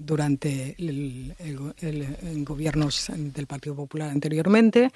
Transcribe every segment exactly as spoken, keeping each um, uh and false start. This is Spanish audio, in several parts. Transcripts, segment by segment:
durante el, el, el, el gobiernos del Partido Popular anteriormente.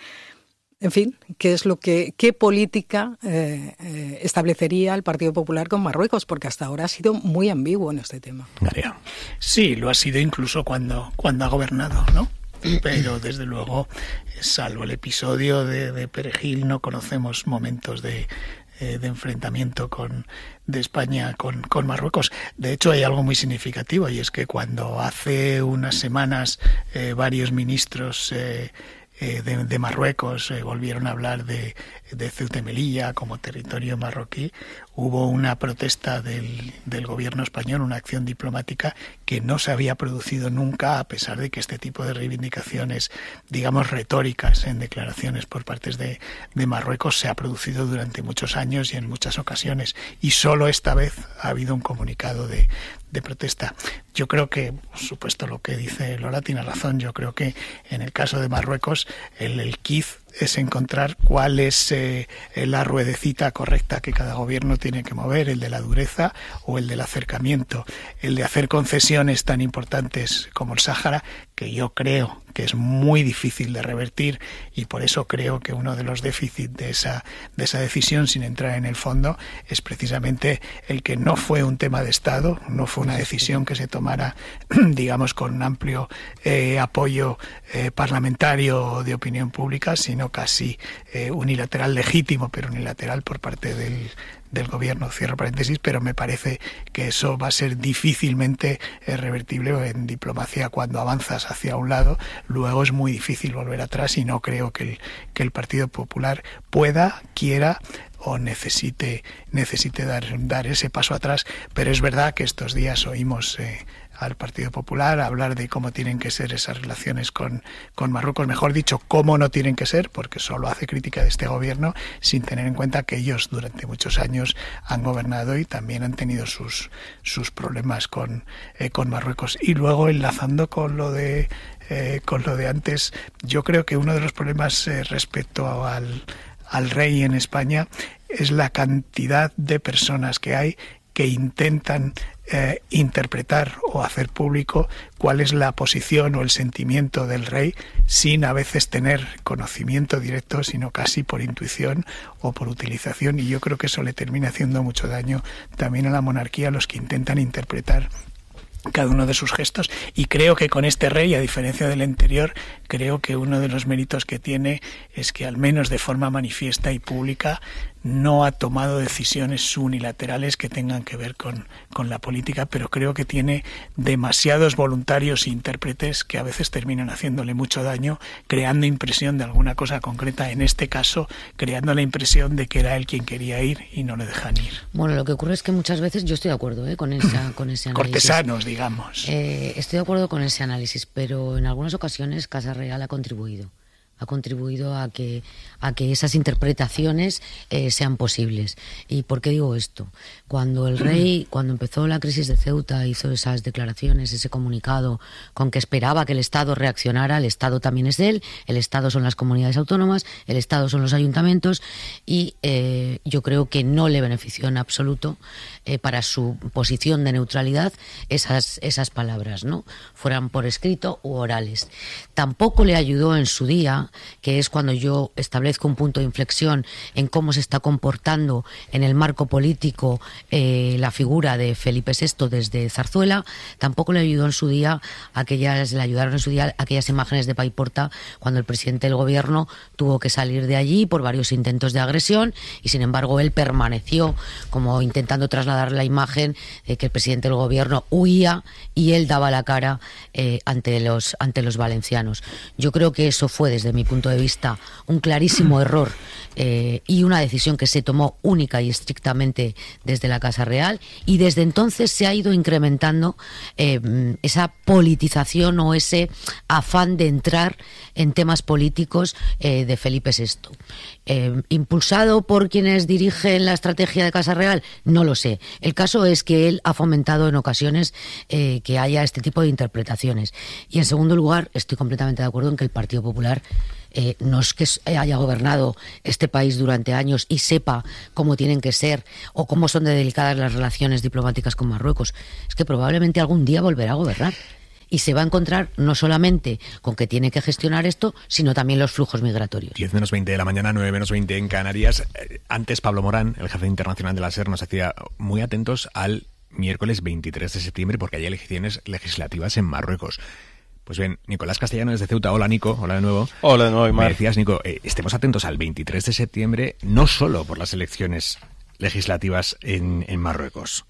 En fin, ¿qué es lo que, qué política eh, eh, establecería el Partido Popular con Marruecos? Porque hasta ahora ha sido muy ambiguo en este tema. María. Sí, lo ha sido incluso cuando, cuando ha gobernado, ¿no? Pero desde luego, salvo el episodio de, de Perejil, no conocemos momentos de, eh, de enfrentamiento con, de España con, con Marruecos. De hecho, hay algo muy significativo, y es que cuando hace unas semanas eh, varios ministros eh, Eh, de, de Marruecos eh, volvieron a hablar de, de Ceuta y Melilla como territorio marroquí, hubo una protesta del, del gobierno español, una acción diplomática que no se había producido nunca, a pesar de que este tipo de reivindicaciones, digamos, retóricas en declaraciones por partes de, de Marruecos se ha producido durante muchos años y en muchas ocasiones, y solo esta vez ha habido un comunicado de, de protesta. Yo creo que, por supuesto, lo que dice Lola tiene razón. Yo creo que en el caso de Marruecos el, el quiz es encontrar cuál es eh, la ruedecita correcta que cada gobierno tiene que mover, el de la dureza o el del acercamiento, el de hacer concesiones tan importantes como el Sáhara, que yo creo que es muy difícil de revertir, y por eso creo que uno de los déficits de esa, de esa decisión, sin entrar en el fondo, es precisamente el que no fue un tema de Estado, no fue una decisión que se tomara, digamos, con un amplio eh, apoyo eh, parlamentario de opinión pública, sino casi eh, unilateral, legítimo, pero unilateral por parte del, del gobierno, cierro paréntesis, pero me parece que eso va a ser difícilmente eh, revertible en diplomacia. Cuando avanzas hacia un lado, luego es muy difícil volver atrás, y no creo que el, que el Partido Popular pueda, quiera o necesite necesite dar, dar ese paso atrás. Pero es verdad que estos días oímos eh, al Partido Popular hablar de cómo tienen que ser esas relaciones con, con Marruecos, mejor dicho, cómo no tienen que ser, porque solo hace crítica de este gobierno, sin tener en cuenta que ellos durante muchos años han gobernado y también han tenido sus, sus problemas con, eh, con Marruecos. Y luego, enlazando con lo de eh, con lo de antes, yo creo que uno de los problemas eh, respecto al al rey en España es la cantidad de personas que hay que intentan eh, interpretar o hacer público cuál es la posición o el sentimiento del rey, sin a veces tener conocimiento directo, sino casi por intuición o por utilización, y yo creo que eso le termina haciendo mucho daño también a la monarquía, a los que intentan interpretar cada uno de sus gestos. Y creo que con este rey, a diferencia del anterior, creo que uno de los méritos que tiene es que, al menos de forma manifiesta y pública, no ha tomado decisiones unilaterales que tengan que ver con, con la política, pero creo que tiene demasiados voluntarios e intérpretes que a veces terminan haciéndole mucho daño, creando impresión de alguna cosa concreta, en este caso creando la impresión de que era él quien quería ir y no le dejan ir. Bueno, lo que ocurre es que muchas veces yo estoy de acuerdo ¿eh? con, esa, con ese análisis. Cortesanos, digamos. Eh, estoy de acuerdo con ese análisis, pero en algunas ocasiones Casa Real ha contribuido. ha contribuido a que, a que esas interpretaciones eh, sean posibles. ¿Y por qué digo esto? Cuando el rey, cuando empezó la crisis de Ceuta, hizo esas declaraciones, ese comunicado con que esperaba que el Estado reaccionara. El Estado también es de él, el Estado son las comunidades autónomas, el Estado son los ayuntamientos, y eh, yo creo que no le benefició en absoluto eh, para su posición de neutralidad esas, esas palabras, ¿no? Fueran por escrito u orales. Tampoco le ayudó en su día, que es cuando yo establezco un punto de inflexión en cómo se está comportando en el marco político eh, la figura de Felipe sexto desde Zarzuela. Tampoco le ayudó en su día aquellas, le ayudaron en su día aquellas imágenes de Paiporta cuando el presidente del gobierno tuvo que salir de allí por varios intentos de agresión, y sin embargo él permaneció como intentando trasladar la imagen de que el presidente del gobierno huía y él daba la cara eh, ante los ante los valencianos. Yo creo que eso fue, desde mi punto de vista, un clarísimo error eh, y una decisión que se tomó única y estrictamente desde la Casa Real, y desde entonces se ha ido incrementando eh, esa politización o ese afán de entrar en temas políticos eh, de Felipe sexto. Eh, ¿Impulsado por quienes dirigen la estrategia de Casa Real? No lo sé. El caso es que él ha fomentado en ocasiones eh, que haya este tipo de interpretaciones. Y en segundo lugar, estoy completamente de acuerdo en que el Partido Popular Eh, no es que haya gobernado este país durante años y sepa cómo tienen que ser o cómo son de delicadas las relaciones diplomáticas con Marruecos. Es que probablemente algún día volverá a gobernar. y se va a encontrar no solamente con que tiene que gestionar esto, sino también los flujos migratorios. diez menos veinte de la mañana, nueve menos veinte en Canarias. Antes Pablo Morán, el jefe internacional de la SER, nos hacía muy atentos al miércoles veintitrés de septiembre porque hay elecciones legislativas en Marruecos. Pues bien, Nicolás Castellano desde Ceuta. Hola, Nico. Hola de nuevo. Hola de nuevo, Aymar. Me decías, Nico, eh, estemos atentos al veintitrés de septiembre, no solo por las elecciones legislativas en, en Marruecos.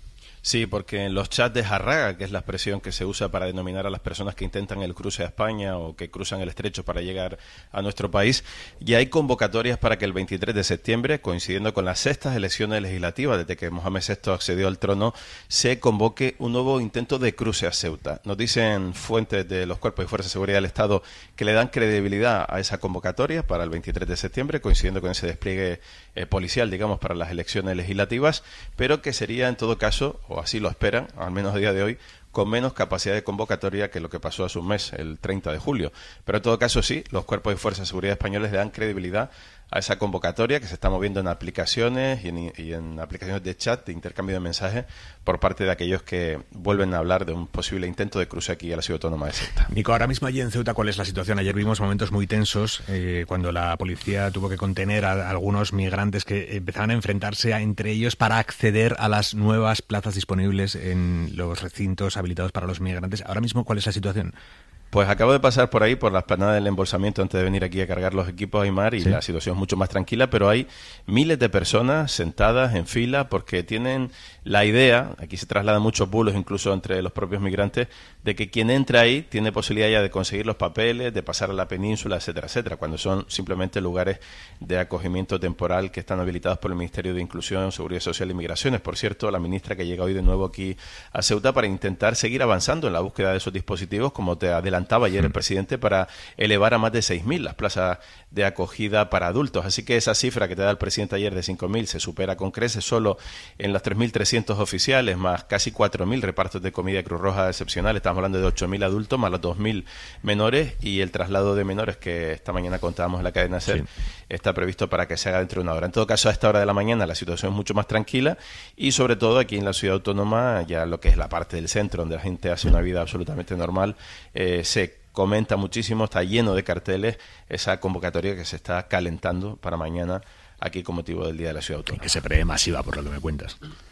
Sí, porque en los chats de Jarraga, que es la expresión que se usa para denominar a las personas que intentan el cruce a España o que cruzan el estrecho para llegar a nuestro país, ya hay convocatorias para que el veintitrés de septiembre, coincidiendo con las sextas elecciones legislativas desde que Mohamed sexto accedió al trono, se convoque un nuevo intento de cruce a Ceuta. Nos dicen fuentes de los cuerpos y fuerzas de seguridad del Estado que le dan credibilidad a esa convocatoria para el veintitrés de septiembre, coincidiendo con ese despliegue eh, policial, digamos, para las elecciones legislativas, pero que sería en todo caso, o así lo esperan, al menos a día de hoy, con menos capacidad de convocatoria que lo que pasó hace un mes, el treinta de julio. Pero en todo caso sí, los cuerpos y fuerzas de seguridad españoles le dan credibilidad a esa convocatoria que se está moviendo en aplicaciones y en, y en aplicaciones de chat, de intercambio de mensajes, por parte de aquellos que vuelven a hablar de un posible intento de cruce aquí a la ciudad autónoma de Ceuta. Nico, ahora mismo allí en Ceuta, ¿cuál es la situación? Ayer vimos momentos muy tensos eh, cuando la policía tuvo que contener a, a algunos migrantes que empezaban a enfrentarse a, entre ellos para acceder a las nuevas plazas disponibles en los recintos habilitados para los migrantes. Ahora mismo, ¿cuál es la situación? Pues acabo de pasar por ahí, por la explanada del embolsamiento antes de venir aquí a cargar los equipos, Aymar, y ¿sí? La situación es mucho más tranquila, pero hay miles de personas sentadas en fila porque tienen la idea, aquí se trasladan muchos bulos incluso entre los propios migrantes, de que quien entra ahí tiene posibilidad ya de conseguir los papeles, de pasar a la península, etcétera, etcétera, cuando son simplemente lugares de acogimiento temporal que están habilitados por el Ministerio de Inclusión, Seguridad Social y Migraciones. Por cierto, la ministra que llega hoy de nuevo aquí a Ceuta para intentar seguir avanzando en la búsqueda de esos dispositivos, como te adelantaba ayer el presidente, para elevar a más de seis mil las plazas de acogida para adultos. Así que esa cifra que te da el presidente ayer de cinco mil se supera con creces solo en las tres mil trescientos oficiales, más casi cuatro mil repartos de comida Cruz Roja excepcional. Estamos hablando de ocho mil adultos, más los dos mil menores, y el traslado de menores que esta mañana contábamos en la cadena SER, sí, está previsto para que se haga dentro de una hora. En todo caso, a esta hora de la mañana la situación es mucho más tranquila y sobre todo aquí en la ciudad autónoma, ya lo que es la parte del centro donde la gente hace una vida absolutamente normal, eh, se comenta muchísimo, está lleno de carteles esa convocatoria que se está calentando para mañana aquí con motivo del Día de la Ciudad Autónoma. Y que se prevé masiva, por lo que me cuentas.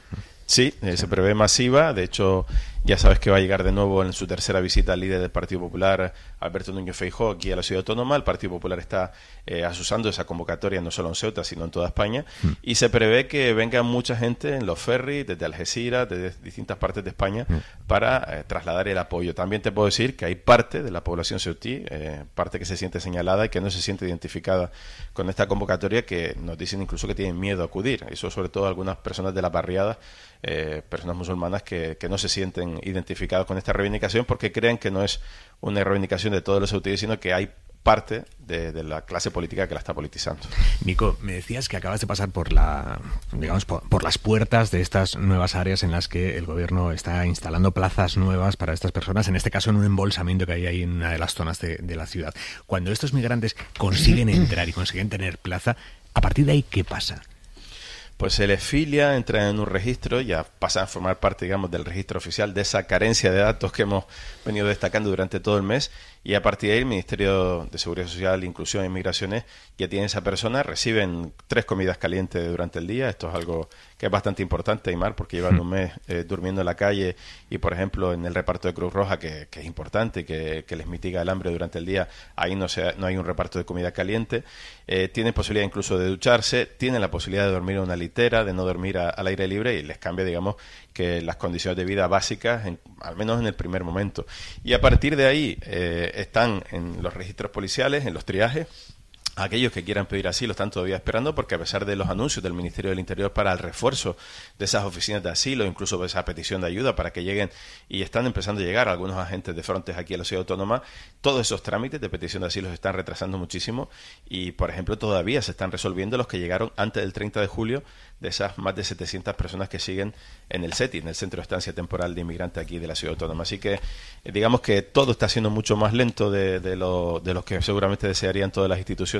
Sí, eh, se prevé masiva. De hecho, ya sabes que va a llegar de nuevo en su tercera visita al líder del Partido Popular, Alberto Núñez Feijóo, aquí a la Ciudad Autónoma. El Partido Popular está eh, asusando esa convocatoria no solo en Ceuta, sino en toda España. Mm. Y se prevé que venga mucha gente en los ferries, desde Algeciras, desde distintas partes de España, mm. para eh, trasladar el apoyo. También te puedo decir que hay parte de la población ceutí, eh, parte que se siente señalada y que no se siente identificada con esta convocatoria, que nos dicen incluso que tienen miedo a acudir. Eso sobre todo algunas personas de las barriadas, eh, personas musulmanas que, que no se sienten identificados con esta reivindicación porque creen que no es una reivindicación de todos los ceutíes, sino que hay parte de, de la clase política que la está politizando. Nico, me decías que acabas de pasar por la, digamos, por, por las puertas de estas nuevas áreas en las que el gobierno está instalando plazas nuevas para estas personas, en este caso en un embolsamiento que hay ahí en una de las zonas de, de la ciudad. Cuando estos migrantes consiguen entrar y consiguen tener plaza, a partir de ahí, ¿qué pasa? Pues se les filia, entra en un registro, ya pasan a formar parte, digamos, del registro oficial, de esa carencia de datos que hemos venido destacando durante todo el mes, y a partir de ahí el Ministerio de Seguridad Social, Inclusión e Inmigraciones ya tiene esa persona, reciben tres comidas calientes durante el día. Esto es algo que es bastante importante, Aymar, porque llevan un mes eh, durmiendo en la calle y, por ejemplo, en el reparto de Cruz Roja, que, que es importante, que, que les mitiga el hambre durante el día, ahí no, se, no hay un reparto de comida caliente. Eh, tienen posibilidad incluso de ducharse, tienen la posibilidad de dormir en una litera, de no dormir a, al aire libre, y les cambia, digamos, que las condiciones de vida básicas, en, al menos en el primer momento. Y a partir de ahí eh, están en los registros policiales, en los triajes. Aquellos que quieran pedir asilo están todavía esperando, porque a pesar de los anuncios del Ministerio del Interior para el refuerzo de esas oficinas de asilo, incluso de esa petición de ayuda para que lleguen, y están empezando a llegar algunos agentes de Frontex aquí a la Ciudad Autónoma, todos esos trámites de petición de asilo se están retrasando muchísimo y, por ejemplo, todavía se están resolviendo los que llegaron antes del treinta de julio, de esas más de setecientas personas que siguen en el CETI, en el Centro de Estancia Temporal de Inmigrantes aquí de la Ciudad Autónoma. Así que digamos que todo está siendo mucho más lento de, de, lo, de lo que seguramente desearían todas las instituciones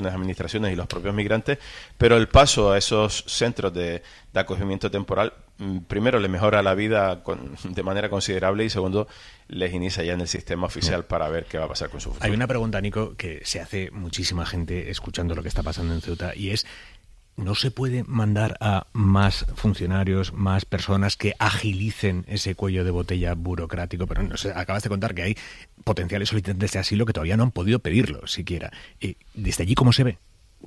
instituciones, administraciones y los propios migrantes, pero el paso a esos centros de, de acogimiento temporal, primero le mejora la vida con, de manera considerable y segundo les inicia ya en el sistema oficial para ver qué va a pasar con su futuro. Hay una pregunta, Nico, que se hace muchísima gente escuchando lo que está pasando en Ceuta y es: ¿no se puede mandar a más funcionarios, más personas que agilicen ese cuello de botella burocrático? Pero no sé, acabas de contar que hay potenciales solicitantes de asilo que todavía no han podido pedirlo siquiera. ¿Desde allí cómo se ve?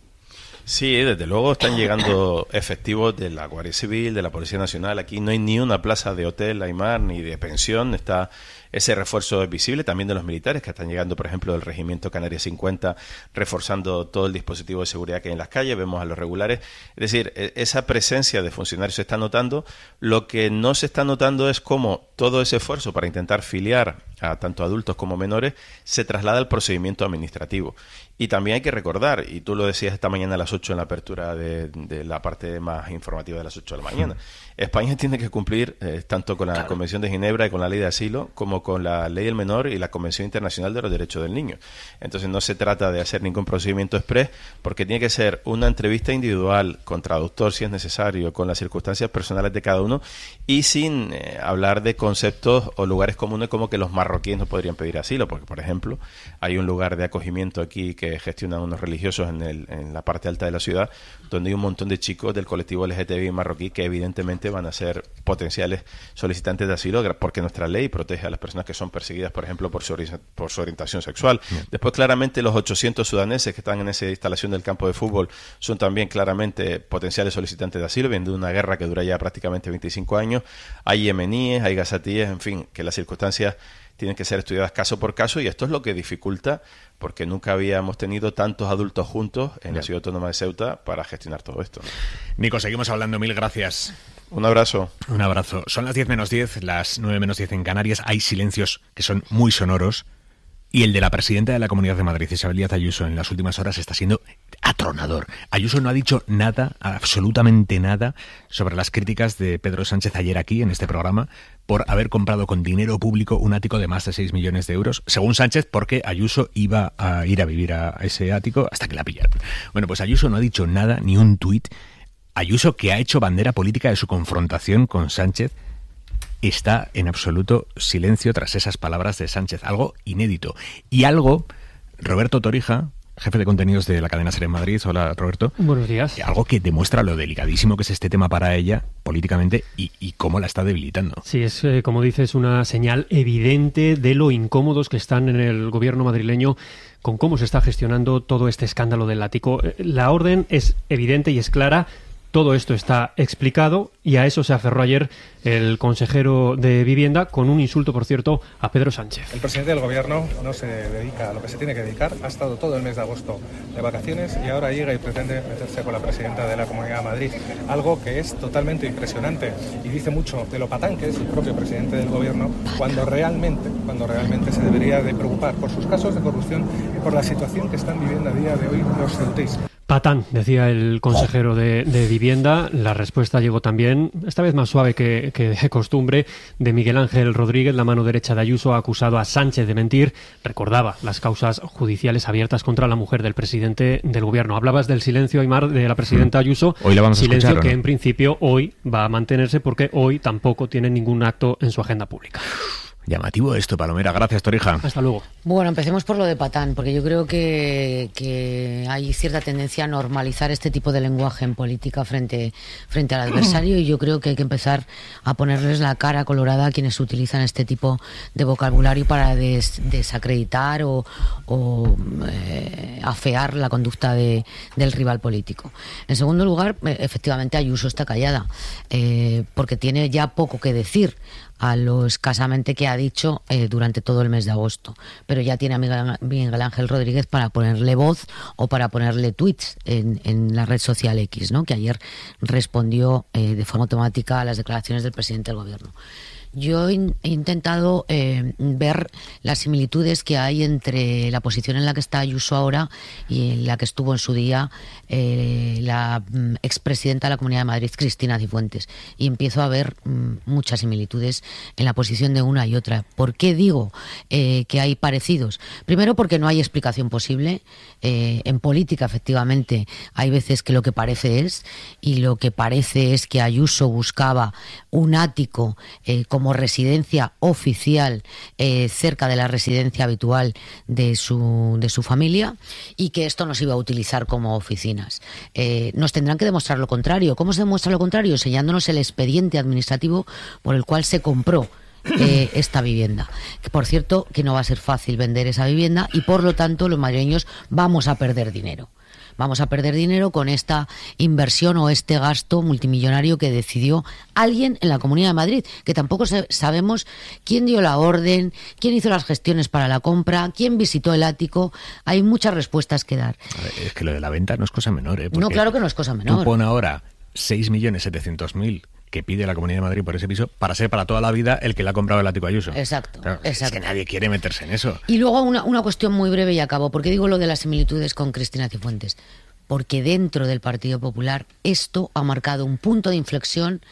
Sí, desde luego están llegando efectivos de la Guardia Civil, de la Policía Nacional. Aquí no hay ni una plaza de hotel, Aymar, ni de pensión. Está ese refuerzo es visible, también de los militares que están llegando, por ejemplo, del Regimiento Canarias cincuenta, reforzando todo el dispositivo de seguridad que hay en las calles. Vemos a los regulares. Es decir, esa presencia de funcionarios se está notando. Lo que no se está notando es cómo todo ese esfuerzo para intentar filiar a tanto adultos como menores se traslada al procedimiento administrativo. Y también hay que recordar, y tú lo decías esta mañana a las ocho en la apertura de, de la parte más informativa de las ocho de la mañana, España tiene que cumplir eh, tanto con la claro. Convención de Ginebra y con la Ley de Asilo, como con la Ley del Menor y la Convención Internacional de los Derechos del Niño. Entonces no se trata de hacer ningún procedimiento exprés, porque tiene que ser una entrevista individual con traductor si es necesario, con las circunstancias personales de cada uno y sin eh, hablar de conceptos o lugares comunes como que los marroquíes no podrían pedir asilo, porque por ejemplo hay un lugar de acogimiento aquí que gestionan unos religiosos en, el, en la parte alta de la ciudad, donde hay un montón de chicos del colectivo L G T B I marroquí que evidentemente van a ser potenciales solicitantes de asilo, porque nuestra ley protege a las personas que son perseguidas, por ejemplo, por su, por su orientación sexual. Bien. Después, claramente, los ochocientos sudaneses que están en esa instalación del campo de fútbol son también claramente potenciales solicitantes de asilo, viendo una guerra que dura ya prácticamente veinticinco años. Hay yemeníes, hay gazatíes, en fin, que las circunstancias tienen que ser estudiadas caso por caso, y esto es lo que dificulta, porque nunca habíamos tenido tantos adultos juntos en Bien. La ciudad autónoma de Ceuta para gestionar todo esto. Nico, seguimos hablando. Mil gracias. Un abrazo. Un abrazo. Son las diez menos diez, las nueve menos diez en Canarias. Hay silencios que son muy sonoros. Y el de la presidenta de la Comunidad de Madrid, Isabel Díaz Ayuso, en las últimas horas está siendo atronador. Ayuso no ha dicho nada, absolutamente nada, sobre las críticas de Pedro Sánchez ayer aquí, en este programa, por haber comprado con dinero público un ático de más de seis millones de euros, según Sánchez, porque Ayuso iba a ir a vivir a ese ático hasta que la pillaron. Bueno, pues Ayuso no ha dicho nada, ni un tuit. Ayuso, que ha hecho bandera política de su confrontación con Sánchez, está en absoluto silencio tras esas palabras de Sánchez. Algo inédito. Y algo, Roberto Torija, jefe de contenidos de la cadena SER en Madrid. Hola, Roberto. Buenos días. Algo que demuestra lo delicadísimo que es este tema para ella políticamente y, y cómo la está debilitando. Sí, es, eh, como dices, una señal evidente de lo incómodos que están en el gobierno madrileño con cómo se está gestionando todo este escándalo del ático. La orden es evidente y es clara. Todo esto está explicado y a eso se aferró ayer el consejero de Vivienda, con un insulto, por cierto, a Pedro Sánchez. El presidente del gobierno no se dedica a lo que se tiene que dedicar. Ha estado todo el mes de agosto de vacaciones y ahora llega y pretende meterse con la presidenta de la Comunidad de Madrid. Algo que es totalmente impresionante y dice mucho de lo patán que es el propio presidente del gobierno, cuando realmente, cuando realmente se debería de preocupar por sus casos de corrupción y por la situación que están viviendo a día de hoy los ceutíes. Patán, decía el consejero de, de Vivienda. La respuesta llegó también, esta vez más suave que, que de costumbre, de Miguel Ángel Rodríguez, la mano derecha de Ayuso, ha acusado a Sánchez de mentir. Recordaba las causas judiciales abiertas contra la mujer del presidente del gobierno. Hablabas del silencio, Aymar, de la presidenta Ayuso. Hoy la vamos a silencio escuchar, ¿o no? Que en principio hoy va a mantenerse porque hoy tampoco tiene ningún acto en su agenda pública. Llamativo esto, Palomera. Gracias, Torija. Hasta luego. Bueno, empecemos por lo de patán, porque yo creo que, que hay cierta tendencia a normalizar este tipo de lenguaje en política frente, frente al adversario, y yo creo que hay que empezar a ponerles la cara colorada a quienes utilizan este tipo de vocabulario para des, desacreditar o, o eh, afear la conducta de, del rival político. En segundo lugar, efectivamente Ayuso está callada, eh, porque tiene ya poco que decir a lo escasamente que ha dicho eh, durante todo el mes de agosto. Pero ya tiene a Miguel, Miguel Ángel Rodríguez para ponerle voz o para ponerle tweets en, en la red social X, ¿no? Que ayer respondió eh, de forma automática a las declaraciones del presidente del gobierno. Yo he intentado eh, ver las similitudes que hay entre la posición en la que está Ayuso ahora y en la que estuvo en su día eh, la mm, expresidenta de la Comunidad de Madrid, Cristina Cifuentes. Y empiezo a ver mm, muchas similitudes en la posición de una y otra. ¿Por qué digo eh, que hay parecidos? Primero, porque no hay explicación posible. Eh, en política, efectivamente, hay veces que lo que parece es, y lo que parece es que Ayuso buscaba un ático eh, como residencia oficial eh, cerca de la residencia habitual de su, de su familia, y que esto no se iba a utilizar como oficinas. Eh, nos tendrán que demostrar lo contrario. ¿Cómo se demuestra lo contrario? Enseñándonos el expediente administrativo por el cual se compró Eh, esta vivienda, que por cierto que no va a ser fácil vender esa vivienda, y por lo tanto los madrileños vamos a perder dinero vamos a perder dinero con esta inversión o este gasto multimillonario que decidió alguien en la Comunidad de Madrid, que tampoco sabemos quién dio la orden, quién hizo las gestiones para la compra, quién visitó el ático. Hay muchas respuestas que dar. Es que lo de la venta no es cosa menor, ¿eh? No, claro que no es cosa menor. Tú pon ahora seis millones setecientos mil que pide la Comunidad de Madrid por ese piso para ser para toda la vida el que le ha comprado el ático a Ayuso. Exacto, claro, exacto. Es que nadie quiere meterse en eso. Y luego una, una cuestión muy breve y acabo. ¿Por qué digo lo de las similitudes con Cristina Cifuentes? Porque dentro del Partido Popular esto ha marcado un punto de inflexión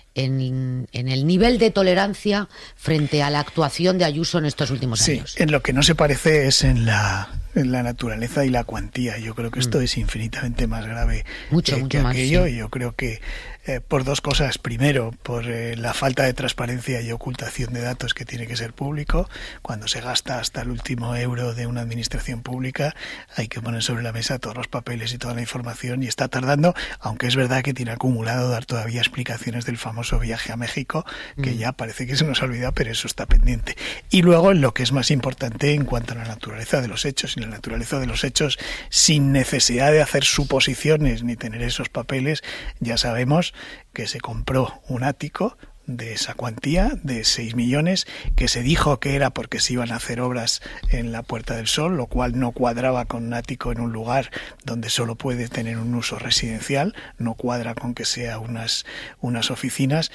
en, en el nivel de tolerancia frente a la actuación de Ayuso en estos últimos años. Sí, en lo que no se parece es en la... en la naturaleza y la cuantía. Yo creo que esto mm. es infinitamente más grave mucho, eh, mucho que más, aquello, sí. y yo creo que eh, por dos cosas. Primero, por eh, la falta de transparencia y ocultación de datos que tiene que ser público. Cuando se gasta hasta el último euro de una administración pública, hay que poner sobre la mesa todos los papeles y toda la información, y está tardando, aunque es verdad que tiene acumulado dar todavía explicaciones del famoso viaje a México, que mm. ya parece que se nos ha olvidado, pero eso está pendiente. Y luego, en lo que es más importante en cuanto a la naturaleza de los hechos, y la naturaleza de los hechos, sin necesidad de hacer suposiciones ni tener esos papeles, ya sabemos que se compró un ático de esa cuantía, de seis millones, que se dijo que era porque se iban a hacer obras en la Puerta del Sol, lo cual no cuadraba con un ático en un lugar donde solo puede tener un uso residencial, no cuadra con que sea unas, unas oficinas.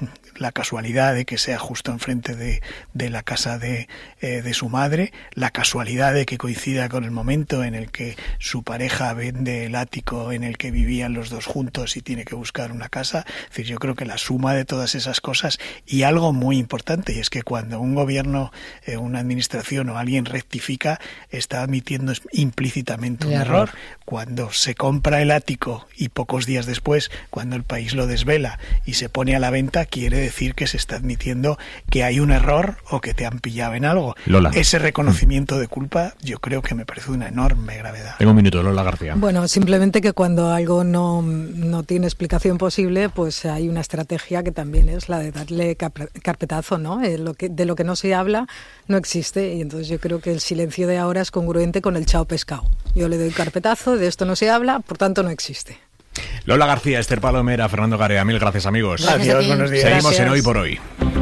La casualidad de que sea justo enfrente de, de la casa de, eh, de su madre, la casualidad de que coincida con el momento en el que su pareja vende el ático en el que vivían los dos juntos y tiene que buscar una casa. Es decir, yo creo que la suma de todas esas cosas, y algo muy importante, y es que cuando un gobierno, eh, una administración o alguien rectifica, está admitiendo implícitamente un error. error. Cuando se compra el ático y pocos días después, cuando el país lo desvela y se pone a la venta, quiere decir que se está admitiendo que hay un error o que te han pillado en algo. Lola. Ese reconocimiento de culpa yo creo que me parece de una enorme gravedad. Tengo un minuto, Lola García. Bueno, simplemente que cuando algo no, no tiene explicación posible, pues hay una estrategia que también es la de darle carpetazo, ¿no? Eh, lo que, de lo que no se habla no existe, y entonces yo creo que el silencio de ahora es congruente con el chao pescado. Yo le doy carpetazo, de esto no se habla, por tanto no existe. Lola García, Esther Palomera, Fernando Garea, mil gracias, amigos. Gracias. Adiós, buenos días. Seguimos Gracias. en Hoy por Hoy.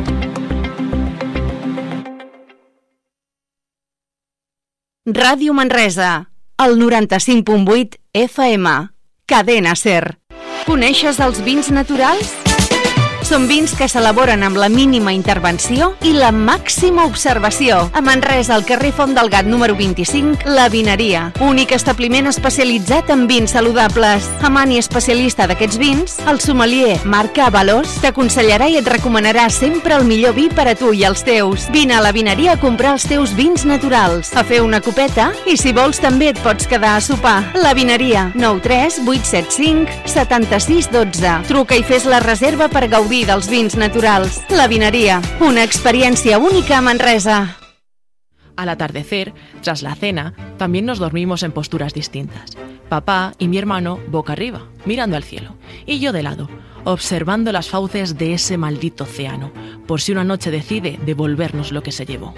Ràdio Manresa, el noranta-cinc punt vuit F M, Cadena SER. Coneixes els vins naturals? Són vins que s'elaboren amb la mínima intervenció i la màxima observació. A Manresa, al carrer Font del Gat número vint-i-cinc, La Vineria. Únic establiment especialitzat en vins saludables. Amant i especialista d'aquests vins, el sommelier Marc Avalos t'aconsellarà i et recomanarà sempre el millor vi per a tu i els teus. Vine a La Vineria a comprar els teus vins naturals, a fer una copeta, i si vols també et pots quedar a sopar. La Vineria, nou tres vuit set cinc set sis un dos. Truca i fes la reserva per gaudir dels vins naturals. La Vineria, una experiencia única a Manresa. Al atardecer, tras la cena, también nos dormimos en posturas distintas. Papá y mi hermano boca arriba, mirando al cielo, y yo de lado, observando las fauces de ese maldito océano, por si una noche decide devolvernos lo que se llevó.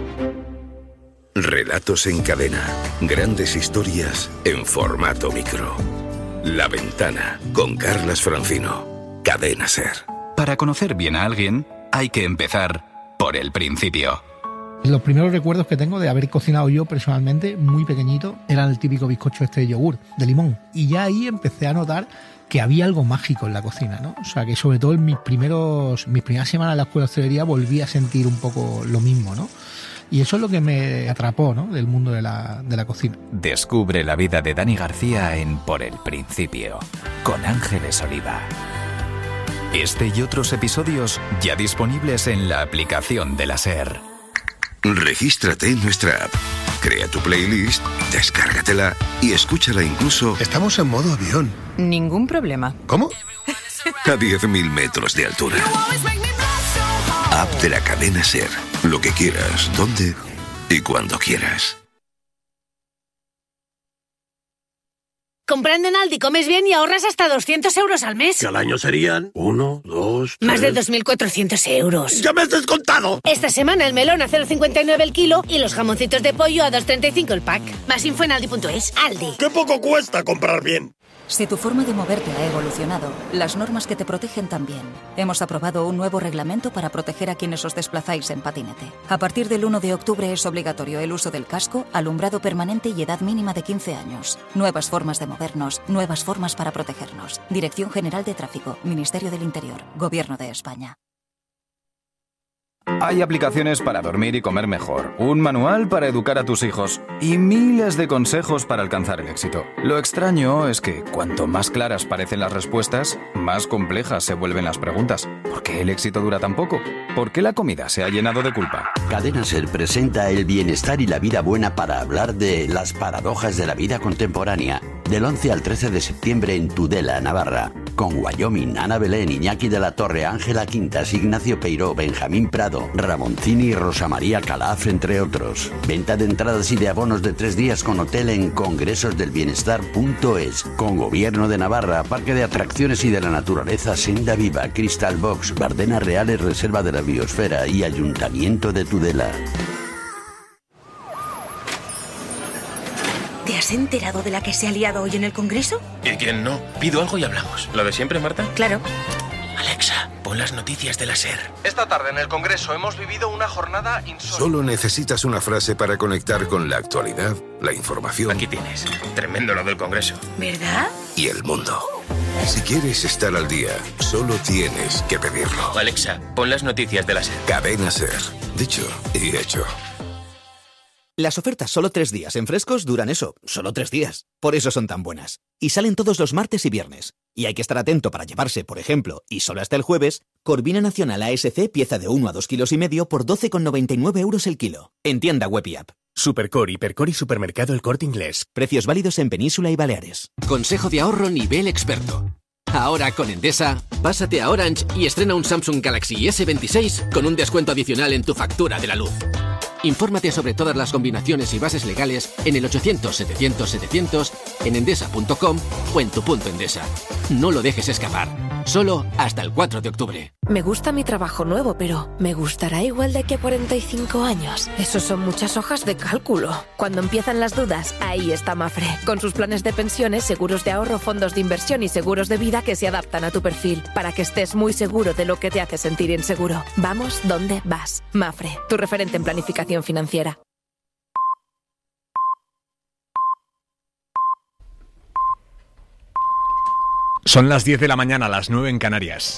Relatos en cadena. Grandes historias en formato micro. La Ventana, con Carlas Francino. Cadena SER. Para conocer bien a alguien, hay que empezar por el principio. Los primeros recuerdos que tengo de haber cocinado yo personalmente, muy pequeñito, era el típico bizcocho este de yogur, de limón. Y ya ahí empecé a notar que había algo mágico en la cocina, ¿no? O sea, que sobre todo en mis primeros, mis primeras semanas en la escuela de hostelería volví a sentir un poco lo mismo, ¿no? Y eso es lo que me atrapó, ¿no?, del mundo de la, de la cocina. Descubre la vida de Dani García en Por el Principio, con Ángeles Oliva. Este y otros episodios ya disponibles en la aplicación de la SER. Regístrate en nuestra app, crea tu playlist, descárgatela y escúchala incluso... Estamos en modo avión. Ningún problema. ¿Cómo? A diez mil metros de altura. App de la cadena SER. Lo que quieras, donde y cuando quieras. Comprando en Aldi comes bien y ahorras hasta doscientos euros al mes. Que al año serían uno, dos, tres... Más de dos mil cuatrocientos euros. ¡Ya me has descontado! Esta semana el melón a cero coma cincuenta y nueve el kilo y los jamoncitos de pollo a dos coma treinta y cinco el pack. Más info en aldi punto es. Aldi. ¡Qué poco cuesta comprar bien! Si tu forma de moverte ha evolucionado, las normas que te protegen también. Hemos aprobado un nuevo reglamento para proteger a quienes os desplazáis en patinete. A partir del uno de octubre es obligatorio el uso del casco, alumbrado permanente y edad mínima de quince años. Nuevas formas de movernos, nuevas formas para protegernos. Dirección General de Tráfico, Ministerio del Interior, Gobierno de España. Hay aplicaciones para dormir y comer mejor, un manual para educar a tus hijos y miles de consejos para alcanzar el éxito. Lo extraño es que cuanto más claras parecen las respuestas, más complejas se vuelven las preguntas. ¿Por qué el éxito dura tan poco? ¿Por qué la comida se ha llenado de culpa? Cadena SER presenta el bienestar y la vida buena para hablar de las paradojas de la vida contemporánea. Del once al trece de septiembre en Tudela, Navarra. Con Wyoming, Ana Belén, Iñaki de la Torre, Ángela Quintas, Ignacio Peiró, Benjamín Prado, Ramoncini y Rosa María Calaf, entre otros. Venta de entradas y de abonos de tres días con hotel en congresos del bienestar punto es. Con Gobierno de Navarra, Parque de Atracciones y de la Naturaleza Senda Viva, Crystal Box, Bardenas Reales, Reserva de la Biosfera y Ayuntamiento de Tudela. ¿Te has enterado de la que se ha liado hoy en el Congreso? ¿Y quién no? Pido algo y hablamos. ¿Lo de siempre, Marta? Claro. Alexa, pon las noticias de la SER. Esta tarde en el Congreso hemos vivido una jornada insólita. Solo necesitas una frase para conectar con la actualidad, la información... Aquí tienes. Tremendo lo del Congreso. ¿Verdad? Y el mundo. Si quieres estar al día, solo tienes que pedirlo. Alexa, pon las noticias de la SER. Cadena SER. Dicho y hecho. Las ofertas solo tres días en Frescos duran eso, solo tres días. Por eso son tan buenas. Y salen todos los martes y viernes. Y hay que estar atento para llevarse, por ejemplo, y solo hasta el jueves, Corvina Nacional A S C pieza de uno a dos kilos y medio por doce con noventa y nueve euros el kilo. En tienda web y app. Supercor, Hipercor y Supermercado El Corte Inglés. Precios válidos en Península y Baleares. Consejo de ahorro nivel experto. Ahora con Endesa, pásate a Orange y estrena un Samsung Galaxy ese veintiséis con un descuento adicional en tu factura de la luz. Infórmate sobre todas las combinaciones y bases legales en el ochocientos setecientos setecientos, en endesa punto com o en tu punto Endesa. No lo dejes escapar. Solo hasta el cuatro de octubre. Me gusta mi trabajo nuevo, pero ¿me gustará igual de aquí a cuarenta y cinco años? Esos son muchas hojas de cálculo. Cuando empiezan las dudas, ahí está Mafre. Con sus planes de pensiones, seguros de ahorro, fondos de inversión y seguros de vida que se adaptan a tu perfil, para que estés muy seguro de lo que te hace sentir inseguro. Vamos donde vas. Mafre, tu referente en planificación financiera. Son las diez de la mañana, las nueve en Canarias.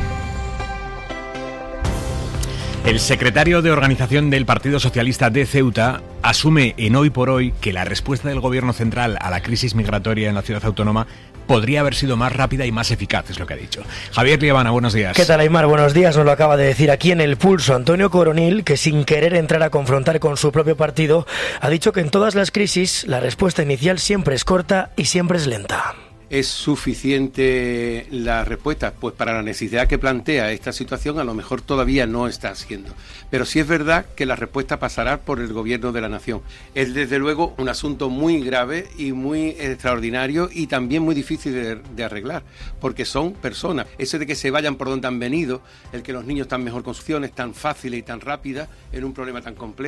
El secretario de Organización del Partido Socialista de Ceuta asume en Hoy por Hoy que la respuesta del Gobierno central a la crisis migratoria en la ciudad autónoma podría haber sido más rápida y más eficaz, es lo que ha dicho. Javier Liebana, buenos días. ¿Qué tal, Aymar? Buenos días. Nos lo acaba de decir aquí en El Pulso Antonio Coronil, que sin querer entrar a confrontar con su propio partido, ha dicho que en todas las crisis la respuesta inicial siempre es corta y siempre es lenta. ¿Es suficiente la respuesta? Pues para la necesidad que plantea esta situación a lo mejor todavía no está siendo. Pero sí es verdad que la respuesta pasará por el Gobierno de la Nación. Es desde luego un asunto muy grave y muy extraordinario y también muy difícil de, de arreglar, porque son personas. Eso de que se vayan por donde han venido, el que los niños están mejor con soluciones tan fáciles y tan rápidas en un problema tan complejo,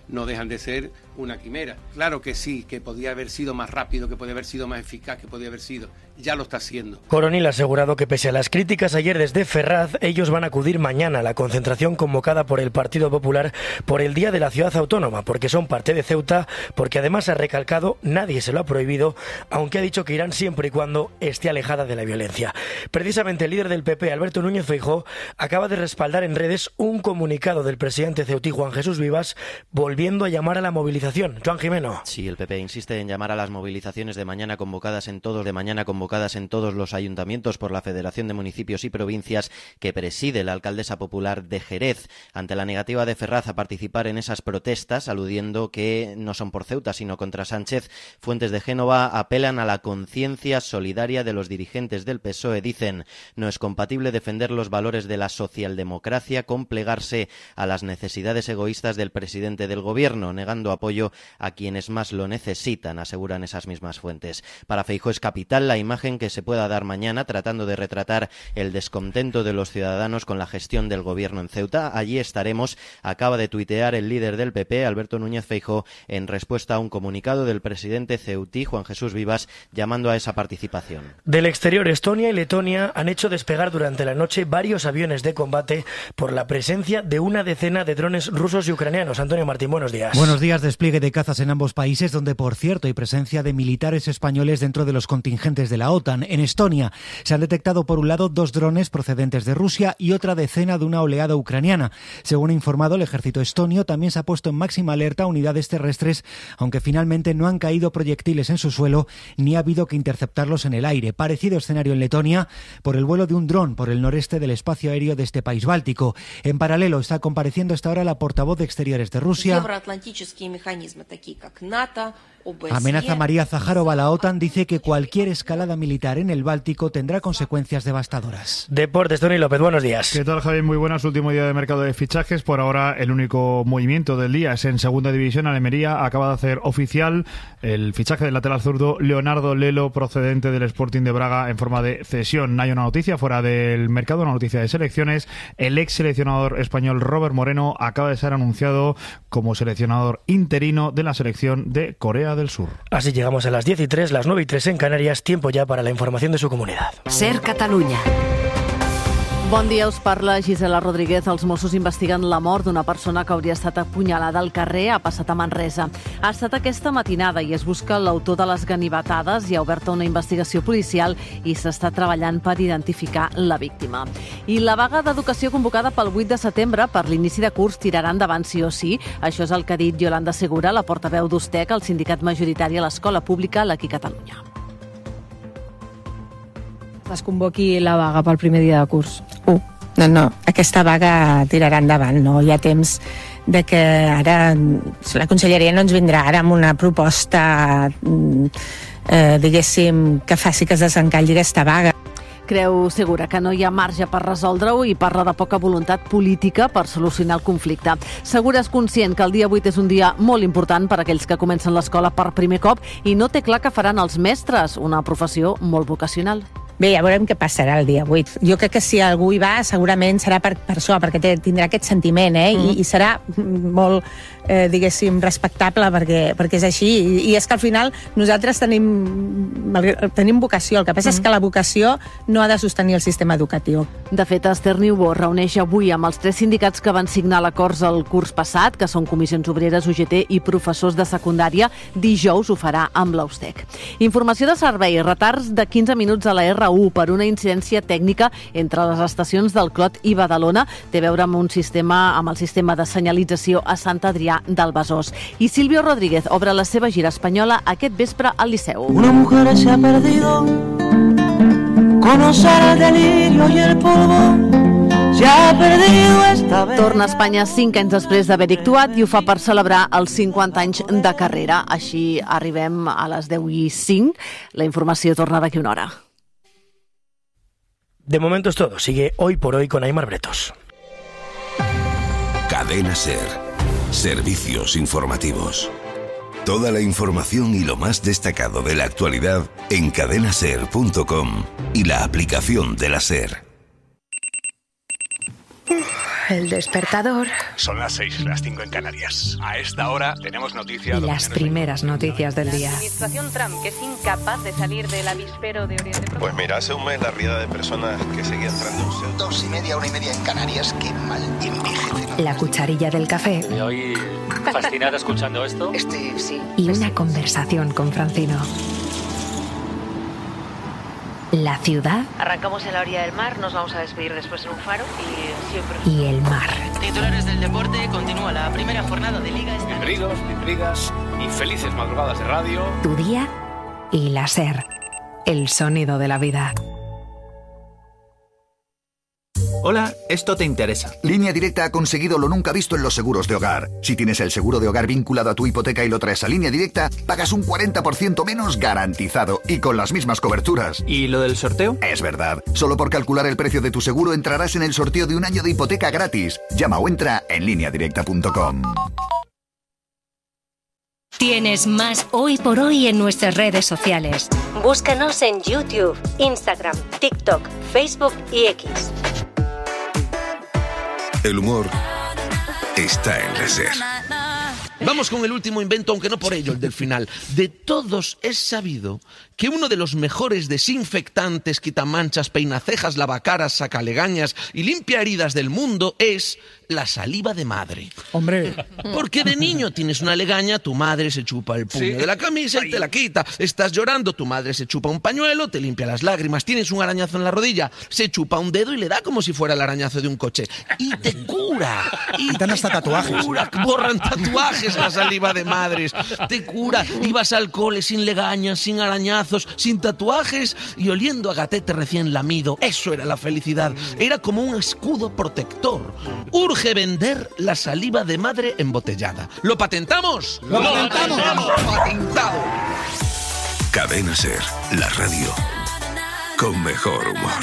no dejan de ser una quimera. Claro que sí, que podía haber sido más rápido, que podía haber sido más eficaz, que podía haber sido. Ya lo está haciendo. Coronil ha asegurado que pese a las críticas ayer desde Ferraz, ellos van a acudir mañana a la concentración convocada por el Partido Popular por el Día de la Ciudad Autónoma, porque son parte de Ceuta, porque además ha recalcado, nadie se lo ha prohibido, aunque ha dicho que irán siempre y cuando esté alejada de la violencia. Precisamente el líder del P P, Alberto Núñez Feijóo, acaba de respaldar en redes un comunicado del presidente ceutí, Juan Jesús Vivas, volviendo a llamar a la movilización. Joan Jimeno. Sí, el P P insiste en llamar a las movilizaciones de mañana convocadas en todos de mañana convocadas en todos los ayuntamientos por la Federación de Municipios y Provincias que preside la alcaldesa popular de Jerez, ante la negativa de Ferraz a participar en esas protestas, aludiendo que no son por Ceuta sino contra Sánchez. Fuentes de Génova apelan a la conciencia solidaria de los dirigentes del P S O E. Dicen, no es compatible defender los valores de la socialdemocracia con plegarse a las necesidades egoístas del presidente del gobierno, negando apoyo a quienes más lo necesitan, aseguran esas mismas fuentes. Para Feijóo es capital la imagen que se pueda dar mañana, tratando de retratar el descontento de los ciudadanos con la gestión del gobierno en Ceuta. Allí estaremos, acaba de tuitear el líder del P P, Alberto Núñez Feijóo, en respuesta a un comunicado del presidente ceutí, Juan Jesús Vivas, llamando a esa participación. Del exterior, Estonia y Letonia han hecho despegar durante la noche varios aviones de combate por la presencia de una decena de drones rusos y ucranianos. Antonio Martín, buenos días. Buenos días. Despliegue de cazas en ambos países, donde, por cierto, hay presencia de militares españoles dentro de los contingentes de la OTAN. En Estonia se han detectado, por un lado, dos drones procedentes de Rusia y otra decena de una oleada ucraniana. Según ha informado el ejército estonio, también se ha puesto en máxima alerta unidades terrestres, aunque finalmente no han caído proyectiles en su suelo ni ha habido que interceptarlos en el aire. Parecido escenario en Letonia por el vuelo de un dron por el noreste del espacio aéreo de este país báltico. En paralelo está compareciendo hasta ahora la portavoz de Exteriores de Rusia. Amenaza María Zaharova. La OTAN dice que cualquier escalada militar en el Báltico tendrá consecuencias devastadoras. Deportes, Tony López, buenos días. ¿Qué tal, Javier? Muy buenas. Último día de mercado de fichajes. Por ahora, el único movimiento del día es en segunda división. Almería acaba de hacer oficial el fichaje del lateral zurdo Leonardo Lelo, procedente del Sporting de Braga, en forma de cesión. No hay una noticia fuera del mercado, una noticia de selecciones. El ex seleccionador español Robert Moreno acaba de ser anunciado como seleccionador interino de la selección de Corea del Sur. Así llegamos a las diez y tres, las nueve y tres en Canarias, tiempo ya para la información de su comunidad. Ser Catalunya. Bon dia, us parla Gisela Rodríguez. Els Mossos investiguen la mort d'una persona que hauria estat apunyalada al carrer. Ha passat a Manresa. Ha estat aquesta matinada i es busca l'autor de les ganivetades. Hi ha oberta una investigació policial i s'està treballant per identificar la víctima. I la vaga d'educació convocada pel vuit de setembre per l'inici de curs tirarà endavant sí o sí. Això és el que ha dit Yolanda Segura, la portaveu d'Ustec, el sindicat majoritari a l'escola pública aquí a Catalunya. Es convoqui la vaga pel primer dia de curs. Uh, no, no, aquesta vaga tirarà endavant, no? Hi ha temps de que ara la conselleria no ens vindrà ara amb una proposta, eh, diguéssim, que faci que es desencalli aquesta vaga. Creu Segura que no hi ha marge per resoldre-ho i parla de poca voluntat política per solucionar el conflicte. Segura és conscient que el dia vuit és un dia molt important per a aquells que comencen l'escola per primer cop i no té clar què faran els mestres, una professió molt vocacional. Bé, ja veurem què passarà el dia vuit. Jo crec que si algú hi va, segurament serà per, per això, perquè té, tindrà aquest sentiment, eh? Mm. I, i serà molt, eh, diguéssim, respectable, perquè, perquè és així. I, I és que al final nosaltres tenim, tenim vocació. El que passa mm. és que la vocació no ha de sostenir el sistema educatiu. De fet, Esther Niubó reuneix avui amb els tres sindicats que van signar l'acord el curs passat, que són Comissions Obreres, U G T i professors de secundària. Dijous ho farà amb l'Austec. Informació de servei, retards de quinze minuts a la R u per una incidència tècnica entre les estacions del Clot i Badalona. Té a veure amb un sistema, amb el sistema de senyalització a Sant Adrià del Besòs. I Silvio Rodríguez obre la seva gira espanyola aquest vespre al Liceu. Una mujer se ha perdido, conocer el delirio y el polvo, se ha perdido esta vez. Torna a Espanya cinc anys després d'haver actuat i ho fa per celebrar els cinquanta anys de carrera. Així arribem a les deu i cinc. La informació torna d'aquí una hora. De momento es todo. Sigue Hoy por Hoy con Aimar Bretos. Cadena SER. Servicios informativos. Toda la información y lo más destacado de la actualidad en cadena ser punto com y la aplicación de la SER. el despertador. Son las seis, las cinco en Canarias. A esta hora tenemos noticias. Y las primeras noticias del día. La administración Trump, que es incapaz de salir del avispero de Oriente Próximo. Pues mira, hace un mes la riada de personas que seguía entrando en Ceuta. Dos y media, una y media en Canarias, qué mal envejece. La cucharilla del café. Me voy fascinada escuchando esto. Este, sí. Y una conversación con Francino. La ciudad. Arrancamos en la orilla del mar, nos vamos a despedir después en un faro y siempre. Y el mar. Titulares del deporte, continúa la primera jornada de Liga. Bienvenidos, bienvenidas y felices madrugadas de radio. Tu día y la SER. El sonido de la vida. Hola, esto te interesa. Línea Directa ha conseguido lo nunca visto en los seguros de hogar. Si tienes el seguro de hogar vinculado a tu hipoteca y lo traes a Línea Directa, pagas un cuarenta por ciento menos garantizado y con las mismas coberturas. ¿Y lo del sorteo? Es verdad. Solo por calcular el precio de tu seguro entrarás en el sorteo de un año de hipoteca gratis. Llama o entra en línea directa punto com. Tienes más Hoy por Hoy en nuestras redes sociales. Búscanos en YouTube, Instagram, TikTok, Facebook y X. El humor está en la SER. Vamos con el último invento, aunque no por ello el del final. De todos es sabido que uno de los mejores desinfectantes, quitamanchas, peinacejas, lavacaras, sacalegañas y limpia heridas del mundo es la saliva de madre. Hombre. Porque de niño tienes una legaña, tu madre se chupa el puño sí. de la camisa y te la quita. Estás llorando, tu madre se chupa un pañuelo, te limpia las lágrimas. Tienes un arañazo en la rodilla, se chupa un dedo y le da como si fuera el arañazo de un coche. Y te cura. Y dan hasta tatuajes. Cura, borran tatuajes la saliva de madres. Te cura. Ibas al cole sin legañas, sin arañazos, sin tatuajes y oliendo a gatete recién lamido. Eso era la felicidad. Era como un escudo protector. Urge vender la saliva de madre embotellada. ¿Lo patentamos? ¡Lo, ¡Lo patentamos! patentamos! ¡Patentado! Cadena SER, la radio con mejor humor.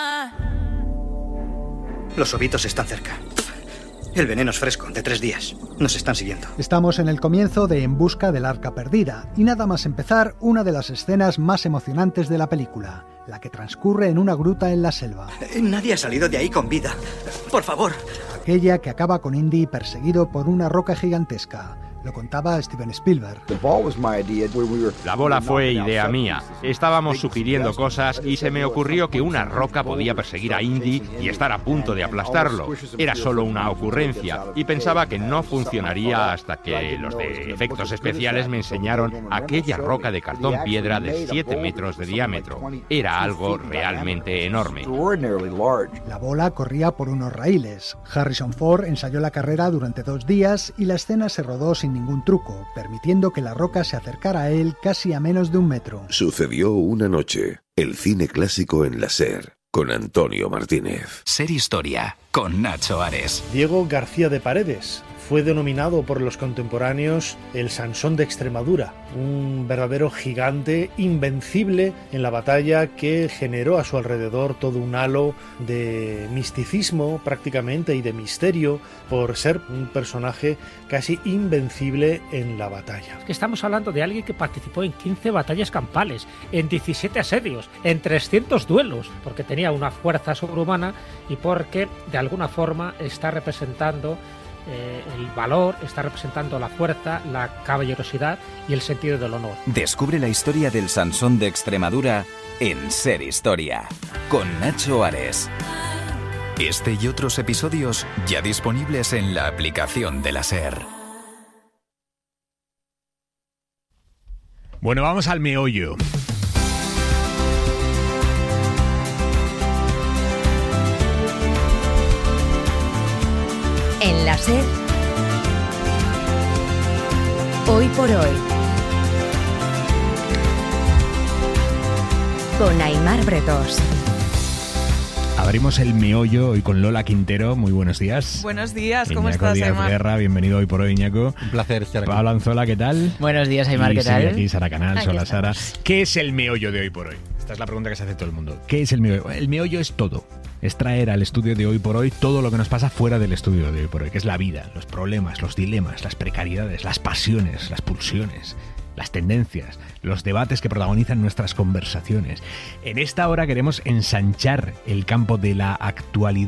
Los ovitos están cerca. El veneno es fresco, de tres días. Nos están siguiendo. Estamos en el comienzo de En busca del arca perdida, y nada más empezar, una de las escenas más emocionantes de la película, la que transcurre en una gruta en la selva. Nadie ha salido de ahí con vida. Por favor. Aquella que acaba con Indy perseguido por una roca gigantesca. Lo contaba Steven Spielberg. La bola fue idea mía. Estábamos sugiriendo cosas y se me ocurrió que una roca podía perseguir a Indy y estar a punto de aplastarlo. Era solo una ocurrencia y pensaba que no funcionaría hasta que los de efectos especiales me enseñaron aquella roca de cartón piedra de siete metros de diámetro. Era algo realmente enorme. La bola corría por unos raíles. Harrison Ford ensayó la carrera durante dos días y la escena se rodó sin ningún truco, permitiendo que la roca se acercara a él casi a menos de un metro. Sucedió una noche, el cine clásico en la SER, con Antonio Martínez. SER Historia, con Nacho Ares. Diego García de Paredes fue denominado por los contemporáneos el Sansón de Extremadura, un verdadero gigante invencible en la batalla que generó a su alrededor todo un halo de misticismo prácticamente y de misterio por ser un personaje casi invencible en la batalla. Estamos hablando de alguien que participó en quince batallas campales, en diecisiete asedios, en trescientos duelos, porque tenía una fuerza sobrehumana y porque de alguna forma está representando Eh, el valor, está representando la fuerza, la caballerosidad y el sentido del honor. Descubre la historia del Sansón de Extremadura en SER Historia, con Nacho Ares. Este y otros episodios ya disponibles en la aplicación de la SER. Bueno, vamos al meollo. En la SER, Hoy por Hoy, con Aimar Bretos. Abrimos el meollo hoy con Lola Quintero. Muy buenos días. Buenos días, ¿cómo Iñaco estás, Díaz Aimar? Guerra, bienvenido hoy por hoy, Iñaco. Un placer estar aquí. Pablo Anzola, ¿qué tal? Buenos días, Aimar, y ¿qué tal? sigue aquí Sara Canal, Aquí hola Sara. estamos. ¿Qué es el meollo de hoy por hoy? Esta es la pregunta que se hace todo el mundo. ¿Qué es el meollo? El meollo es todo. Es traer al estudio de hoy por hoy todo lo que nos pasa fuera del estudio de hoy por hoy, que es la vida, los problemas, los dilemas, las precariedades, las pasiones, las pulsiones, las tendencias, los debates que protagonizan nuestras conversaciones. En esta hora queremos ensanchar el campo de la actualidad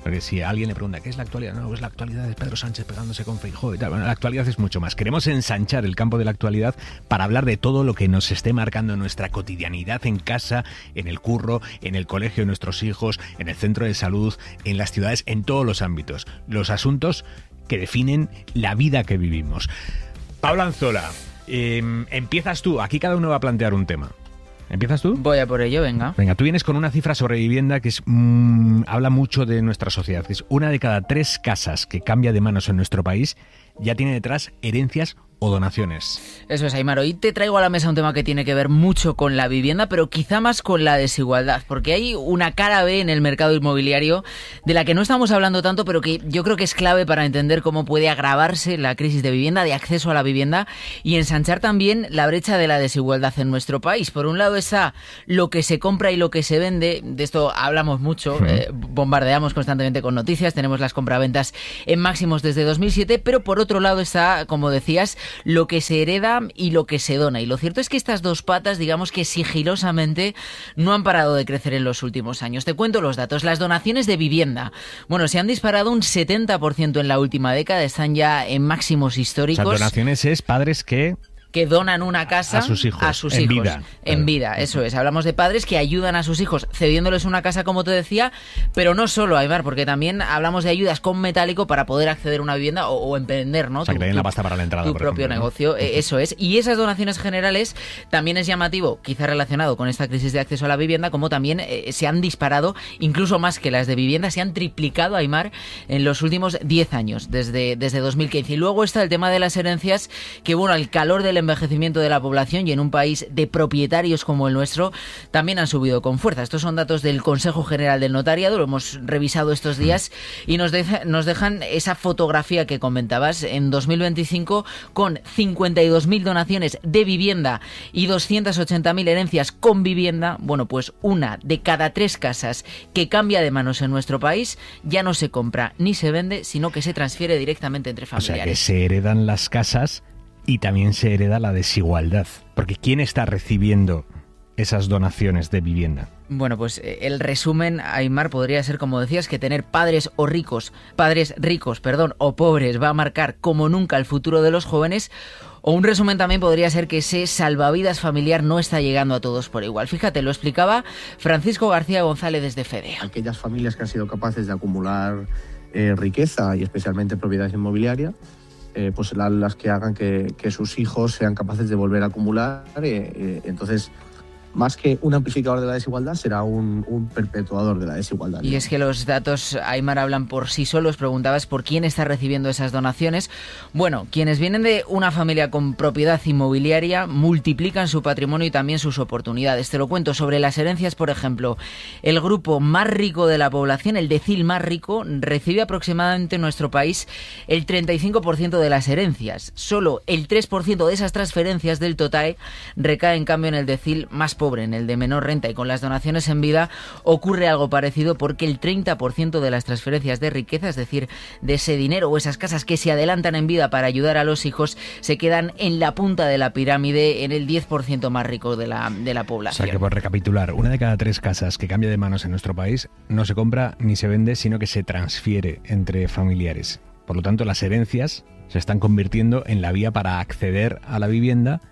Porque si a alguien le pregunta, ¿qué es la actualidad? No, pues la actualidad es Pedro Sánchez pegándose con Feijóo y tal. Bueno, la actualidad es mucho más. Queremos ensanchar el campo de la actualidad para hablar de todo lo que nos esté marcando en nuestra cotidianidad en casa, en el curro, en el colegio de nuestros hijos, en el centro de salud, en las ciudades, en todos los ámbitos. Los asuntos que definen la vida que vivimos. Paula Anzola, eh, empiezas tú. Aquí cada uno va a plantear un tema. ¿Empiezas tú? Voy a por ello, venga. Venga, tú vienes con una cifra sobre vivienda que es mmm, habla mucho de nuestra sociedad. Que es una de cada tres casas que cambia de manos en nuestro país ya tiene detrás herencias o donaciones. Eso es, Aimar. Hoy te traigo a la mesa un tema que tiene que ver mucho con la vivienda, pero quizá más con la desigualdad, porque hay una cara B en el mercado inmobiliario de la que no estamos hablando tanto, pero que yo creo que es clave para entender cómo puede agravarse la crisis de vivienda, de acceso a la vivienda, y ensanchar también la brecha de la desigualdad en nuestro país. Por un lado está lo que se compra y lo que se vende. De esto hablamos mucho, uh-huh. eh, bombardeamos constantemente con noticias, tenemos las compraventas en máximos desde dos mil siete, pero por otro lado está, como decías, lo que se hereda y lo que se dona. Y lo cierto es que estas dos patas, digamos que sigilosamente, no han parado de crecer en los últimos años. Te cuento los datos. Las donaciones de vivienda, bueno, se han disparado un setenta por ciento en la última década, están ya en máximos históricos. O sea, donaciones es padres que... que donan una casa a sus hijos, a sus en hijos, vida. En vida, eso es. Hablamos de padres que ayudan a sus hijos cediéndoles una casa, como te decía, pero no solo, Aimar, porque también hablamos de ayudas con metálico para poder acceder a una vivienda o, o emprender, ¿no? O sea, tu, que te den tu, la pasta para la entrada, tu por propio ejemplo, negocio, ¿no? eh, eso es. Y esas donaciones generales también es llamativo, quizá relacionado con esta crisis de acceso a la vivienda, como también eh, se han disparado, incluso más que las de vivienda, se han triplicado, Aimar, en los últimos diez años, desde, desde dos mil quince. Y luego está el tema de las herencias, que bueno, al calor del envejecimiento de la población y en un país de propietarios como el nuestro también han subido con fuerza. Estos son datos del Consejo General del Notariado, lo hemos revisado estos días y nos, deja, nos dejan esa fotografía que comentabas en dos mil veinticinco con cincuenta y dos mil donaciones de vivienda y doscientas ochenta mil herencias con vivienda. Bueno, pues una de cada tres casas que cambia de manos en nuestro país ya no se compra ni se vende, sino que se transfiere directamente entre familiares. O sea, que se heredan las casas y también se hereda la desigualdad. Porque ¿quién está recibiendo esas donaciones de vivienda? Bueno, pues el resumen, Aimar, podría ser, como decías, que tener padres o ricos, padres ricos, perdón, o pobres va a marcar como nunca el futuro de los jóvenes. O un resumen también podría ser que ese salvavidas familiar no está llegando a todos por igual. Fíjate, lo explicaba Francisco García González desde FEDEA. Aquellas familias que han sido capaces de acumular eh, riqueza y especialmente propiedad inmobiliaria, Eh, pues las que hagan que, que sus hijos sean capaces de volver a acumular. Eh, eh, entonces, más que un amplificador de la desigualdad, será un, un perpetuador de la desigualdad. Y es que los datos, Aimar, hablan por sí solos. Preguntabas por quién está recibiendo esas donaciones. Bueno, quienes vienen de una familia con propiedad inmobiliaria multiplican su patrimonio y también sus oportunidades. Te lo cuento sobre las herencias, por ejemplo. El grupo más rico de la población, el decil más rico, recibe aproximadamente en nuestro país el treinta y cinco por ciento de las herencias. Solo el tres por ciento de esas transferencias del total recae, en cambio, en el decil más pobre, en el de menor renta. Y con las donaciones en vida ocurre algo parecido, porque el treinta por ciento de las transferencias de riqueza, es decir, de ese dinero o esas casas que se adelantan en vida para ayudar a los hijos, se quedan en la punta de la pirámide, en el diez por ciento más rico de la, de la población. O sea que, por recapitular, una de cada tres casas que cambia de manos en nuestro país no se compra ni se vende, sino que se transfiere entre familiares. Por lo tanto, las herencias se están convirtiendo en la vía para acceder a la vivienda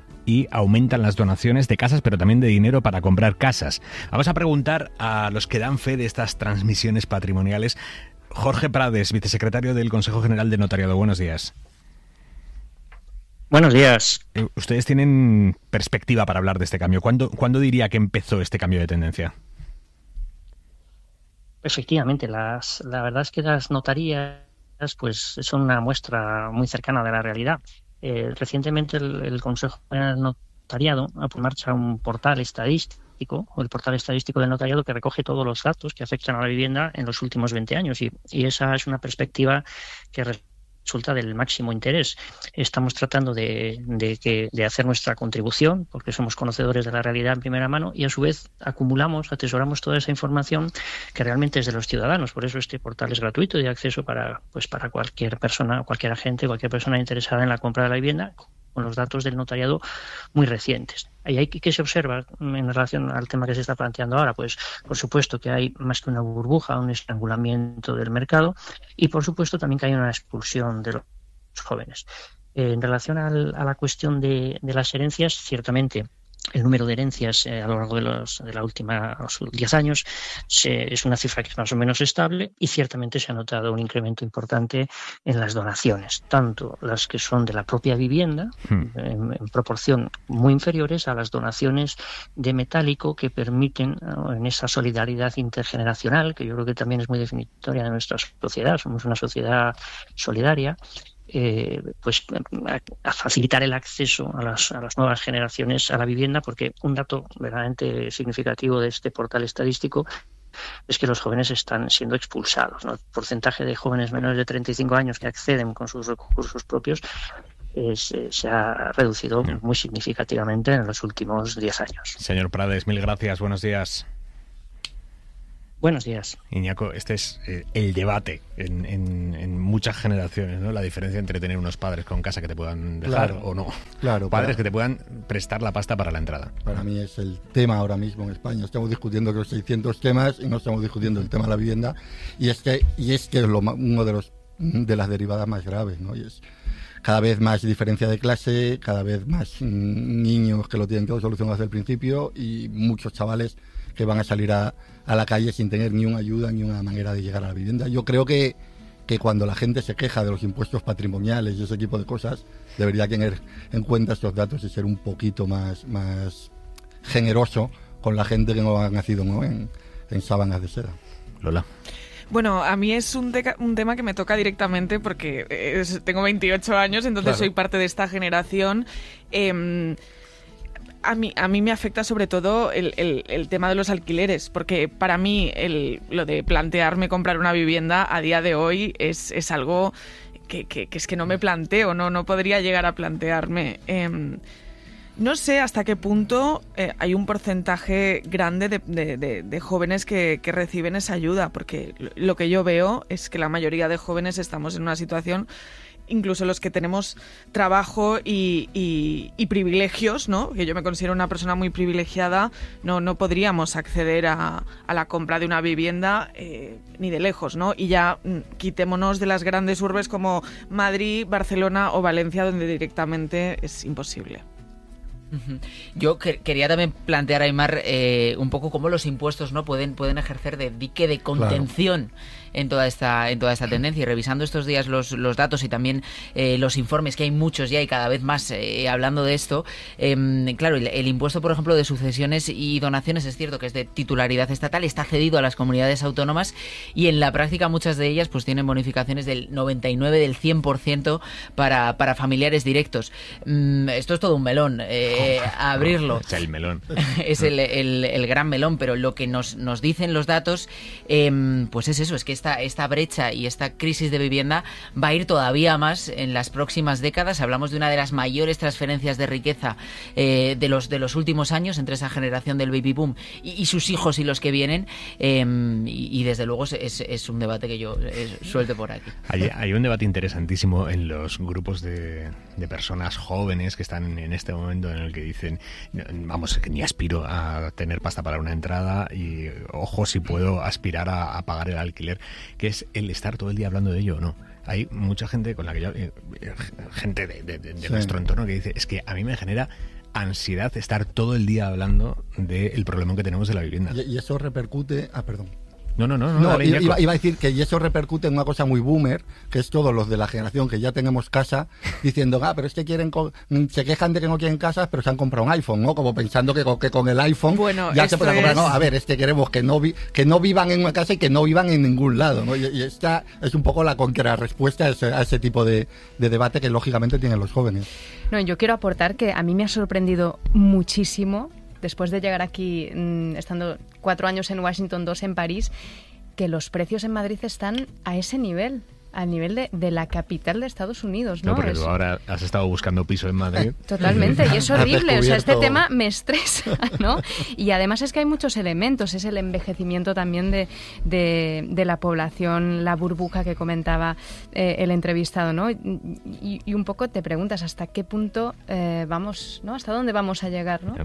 y aumentan las donaciones de casas, pero también de dinero para comprar casas. Vamos a preguntar a los que dan fe de estas transmisiones patrimoniales. Jorge Prades, vicesecretario del Consejo General del Notariado. Buenos días. Buenos días. Ustedes tienen perspectiva para hablar de este cambio. ¿Cuándo, ¿cuándo diría que empezó este cambio de tendencia? Efectivamente, las, la verdad es que las notarías pues son una muestra muy cercana de la realidad. Eh, recientemente el, el Consejo General del Notariado ha puesto en marcha un portal estadístico, o el portal estadístico del notariado, que recoge todos los datos que afectan a la vivienda en los últimos veinte años, y, y esa es una perspectiva que resulta del máximo interés. Estamos tratando de, de, que, de hacer nuestra contribución, porque somos conocedores de la realidad en primera mano, y a su vez acumulamos, atesoramos toda esa información que realmente es de los ciudadanos. Por eso este portal es gratuito y de acceso para, pues, para cualquier persona, cualquier agente, cualquier persona interesada en la compra de la vivienda, con los datos del notariado muy recientes. ¿Y ahí qué se observa en relación al tema que se está planteando ahora? Pues, por supuesto, que hay más que una burbuja, un estrangulamiento del mercado y, por supuesto, también que hay una expulsión de los jóvenes. Eh, en relación al, a la cuestión de, de las herencias, ciertamente el número de herencias eh, a lo largo de los de la última los diez años se, es una cifra que es más o menos estable y ciertamente se ha notado un incremento importante en las donaciones, tanto las que son de la propia vivienda, hmm. en, en proporción muy inferiores a las donaciones de metálico que permiten, ¿no?, en esa solidaridad intergeneracional, que yo creo que también es muy definitoria de nuestra sociedad. Somos una sociedad solidaria. Eh, pues a, a facilitar el acceso a las, a las nuevas generaciones a la vivienda, porque un dato verdaderamente significativo de este portal estadístico es que los jóvenes están siendo expulsados, ¿no? El porcentaje de jóvenes menores de treinta y cinco años que acceden con sus recursos propios es, eh, se ha reducido no. muy significativamente en los últimos diez años. Señor Prades, mil gracias, buenos días. Buenos días. Iñaco, este es eh, el debate en, en, en muchas generaciones, ¿no? La diferencia entre tener unos padres con casa que te puedan dejar claro, o no. Claro, padres para, que te puedan prestar la pasta para la entrada. Para mí es el tema ahora mismo en España. Estamos discutiendo los seiscientos temas y no estamos discutiendo el tema de la vivienda. Y es que, y es, que es lo, uno de, los, de las derivadas más graves, ¿no? Y es cada vez más diferencia de clase, cada vez más mm, niños que lo tienen todo solucionado desde el principio y muchos chavales que van a salir a, a la calle sin tener ni una ayuda ni una manera de llegar a la vivienda. Yo creo que, que cuando la gente se queja de los impuestos patrimoniales y ese tipo de cosas, debería tener en cuenta estos datos y ser un poquito más, más generoso con la gente que no ha nacido, ¿no?, en, en sábanas de seda. Lola. Bueno, a mí es un, teca, un tema que me toca directamente porque es, tengo veintiocho años, entonces claro. soy parte de esta generación. Eh, A mí, a mí me afecta sobre todo el, el, el tema de los alquileres, porque para mí el, lo de plantearme comprar una vivienda a día de hoy es, es algo que, que, que es que no me planteo, no, no podría llegar a plantearme. Eh, no sé hasta qué punto eh, hay un porcentaje grande de, de, de, de jóvenes que, que reciben esa ayuda, porque lo que yo veo es que la mayoría de jóvenes estamos en una situación, incluso los que tenemos trabajo y, y, y privilegios, ¿no?, que yo me considero una persona muy privilegiada, no, no podríamos acceder a, a la compra de una vivienda eh, ni de lejos, ¿no? Y ya mm, quitémonos de las grandes urbes como Madrid, Barcelona o Valencia, donde directamente es imposible. Yo que, quería también plantear, Aimar, eh, un poco cómo los impuestos, ¿no?, pueden, pueden ejercer de dique de contención claro. en toda esta en toda esta tendencia. Y revisando estos días los, los datos y también eh, los informes, que hay muchos ya y cada vez más eh, hablando de esto, eh, claro, el, el impuesto, por ejemplo, de sucesiones y donaciones es cierto que es de titularidad estatal, está cedido a las comunidades autónomas y en la práctica muchas de ellas pues tienen bonificaciones del noventa y nueve, del cien por ciento para, para familiares directos. Mm, esto es todo un melón. Eh, Eh, a abrirlo. Es el melón. Es el, el, el gran melón, pero lo que nos, nos dicen los datos, eh, pues es eso, es que esta, esta brecha y esta crisis de vivienda va a ir todavía más en las próximas décadas. Hablamos de una de las mayores transferencias de riqueza eh, de, los, de los últimos años entre esa generación del baby boom y, y sus hijos y los que vienen, eh, y, y desde luego es, es un debate que yo eh, suelte por aquí. Hay, hay un debate interesantísimo en los grupos de, de personas jóvenes que están en este momento en el que dicen, vamos, que ni aspiro a tener pasta para una entrada y ojo si puedo aspirar a, a pagar el alquiler, que es el estar todo el día hablando de ello, ¿no? Hay mucha gente con la que yo, eh, gente de, de, de, de sí. nuestro entorno que dice, es que a mí me genera ansiedad estar todo el día hablando del problema que tenemos de la vivienda. Y, y eso repercute, ah, perdón. No, no, no. no, no dale, iba, iba a decir que y eso repercute en una cosa muy boomer, que es todos los de la generación que ya tenemos casa, diciendo, ah, pero es que quieren se quejan de que no quieren casas, pero se han comprado un iPhone, ¿no? Como pensando que, que con el iPhone bueno, ya se pueden comprar. Es... No, a ver, es que queremos que no vi, que no vivan en una casa y que no vivan en ningún lado, ¿no? Y, y esta es un poco la contrarrespuesta a ese, a ese tipo de, de debate que lógicamente tienen los jóvenes. No, yo quiero aportar que a mí me ha sorprendido muchísimo, después de llegar aquí, estando cuatro años en Washington, dos en París, que los precios en Madrid están a ese nivel. a nivel de, de la capital de Estados Unidos, ¿no? No, porque es... tú ahora has estado buscando piso en Madrid. Totalmente, y es horrible, o sea, este tema me estresa, ¿no? Y además es que hay muchos elementos, es el envejecimiento también de, de, de la población, la burbuja que comentaba eh, el entrevistado, ¿no? Y, y un poco te preguntas hasta qué punto eh, vamos, ¿no? Hasta dónde vamos a llegar, ¿no?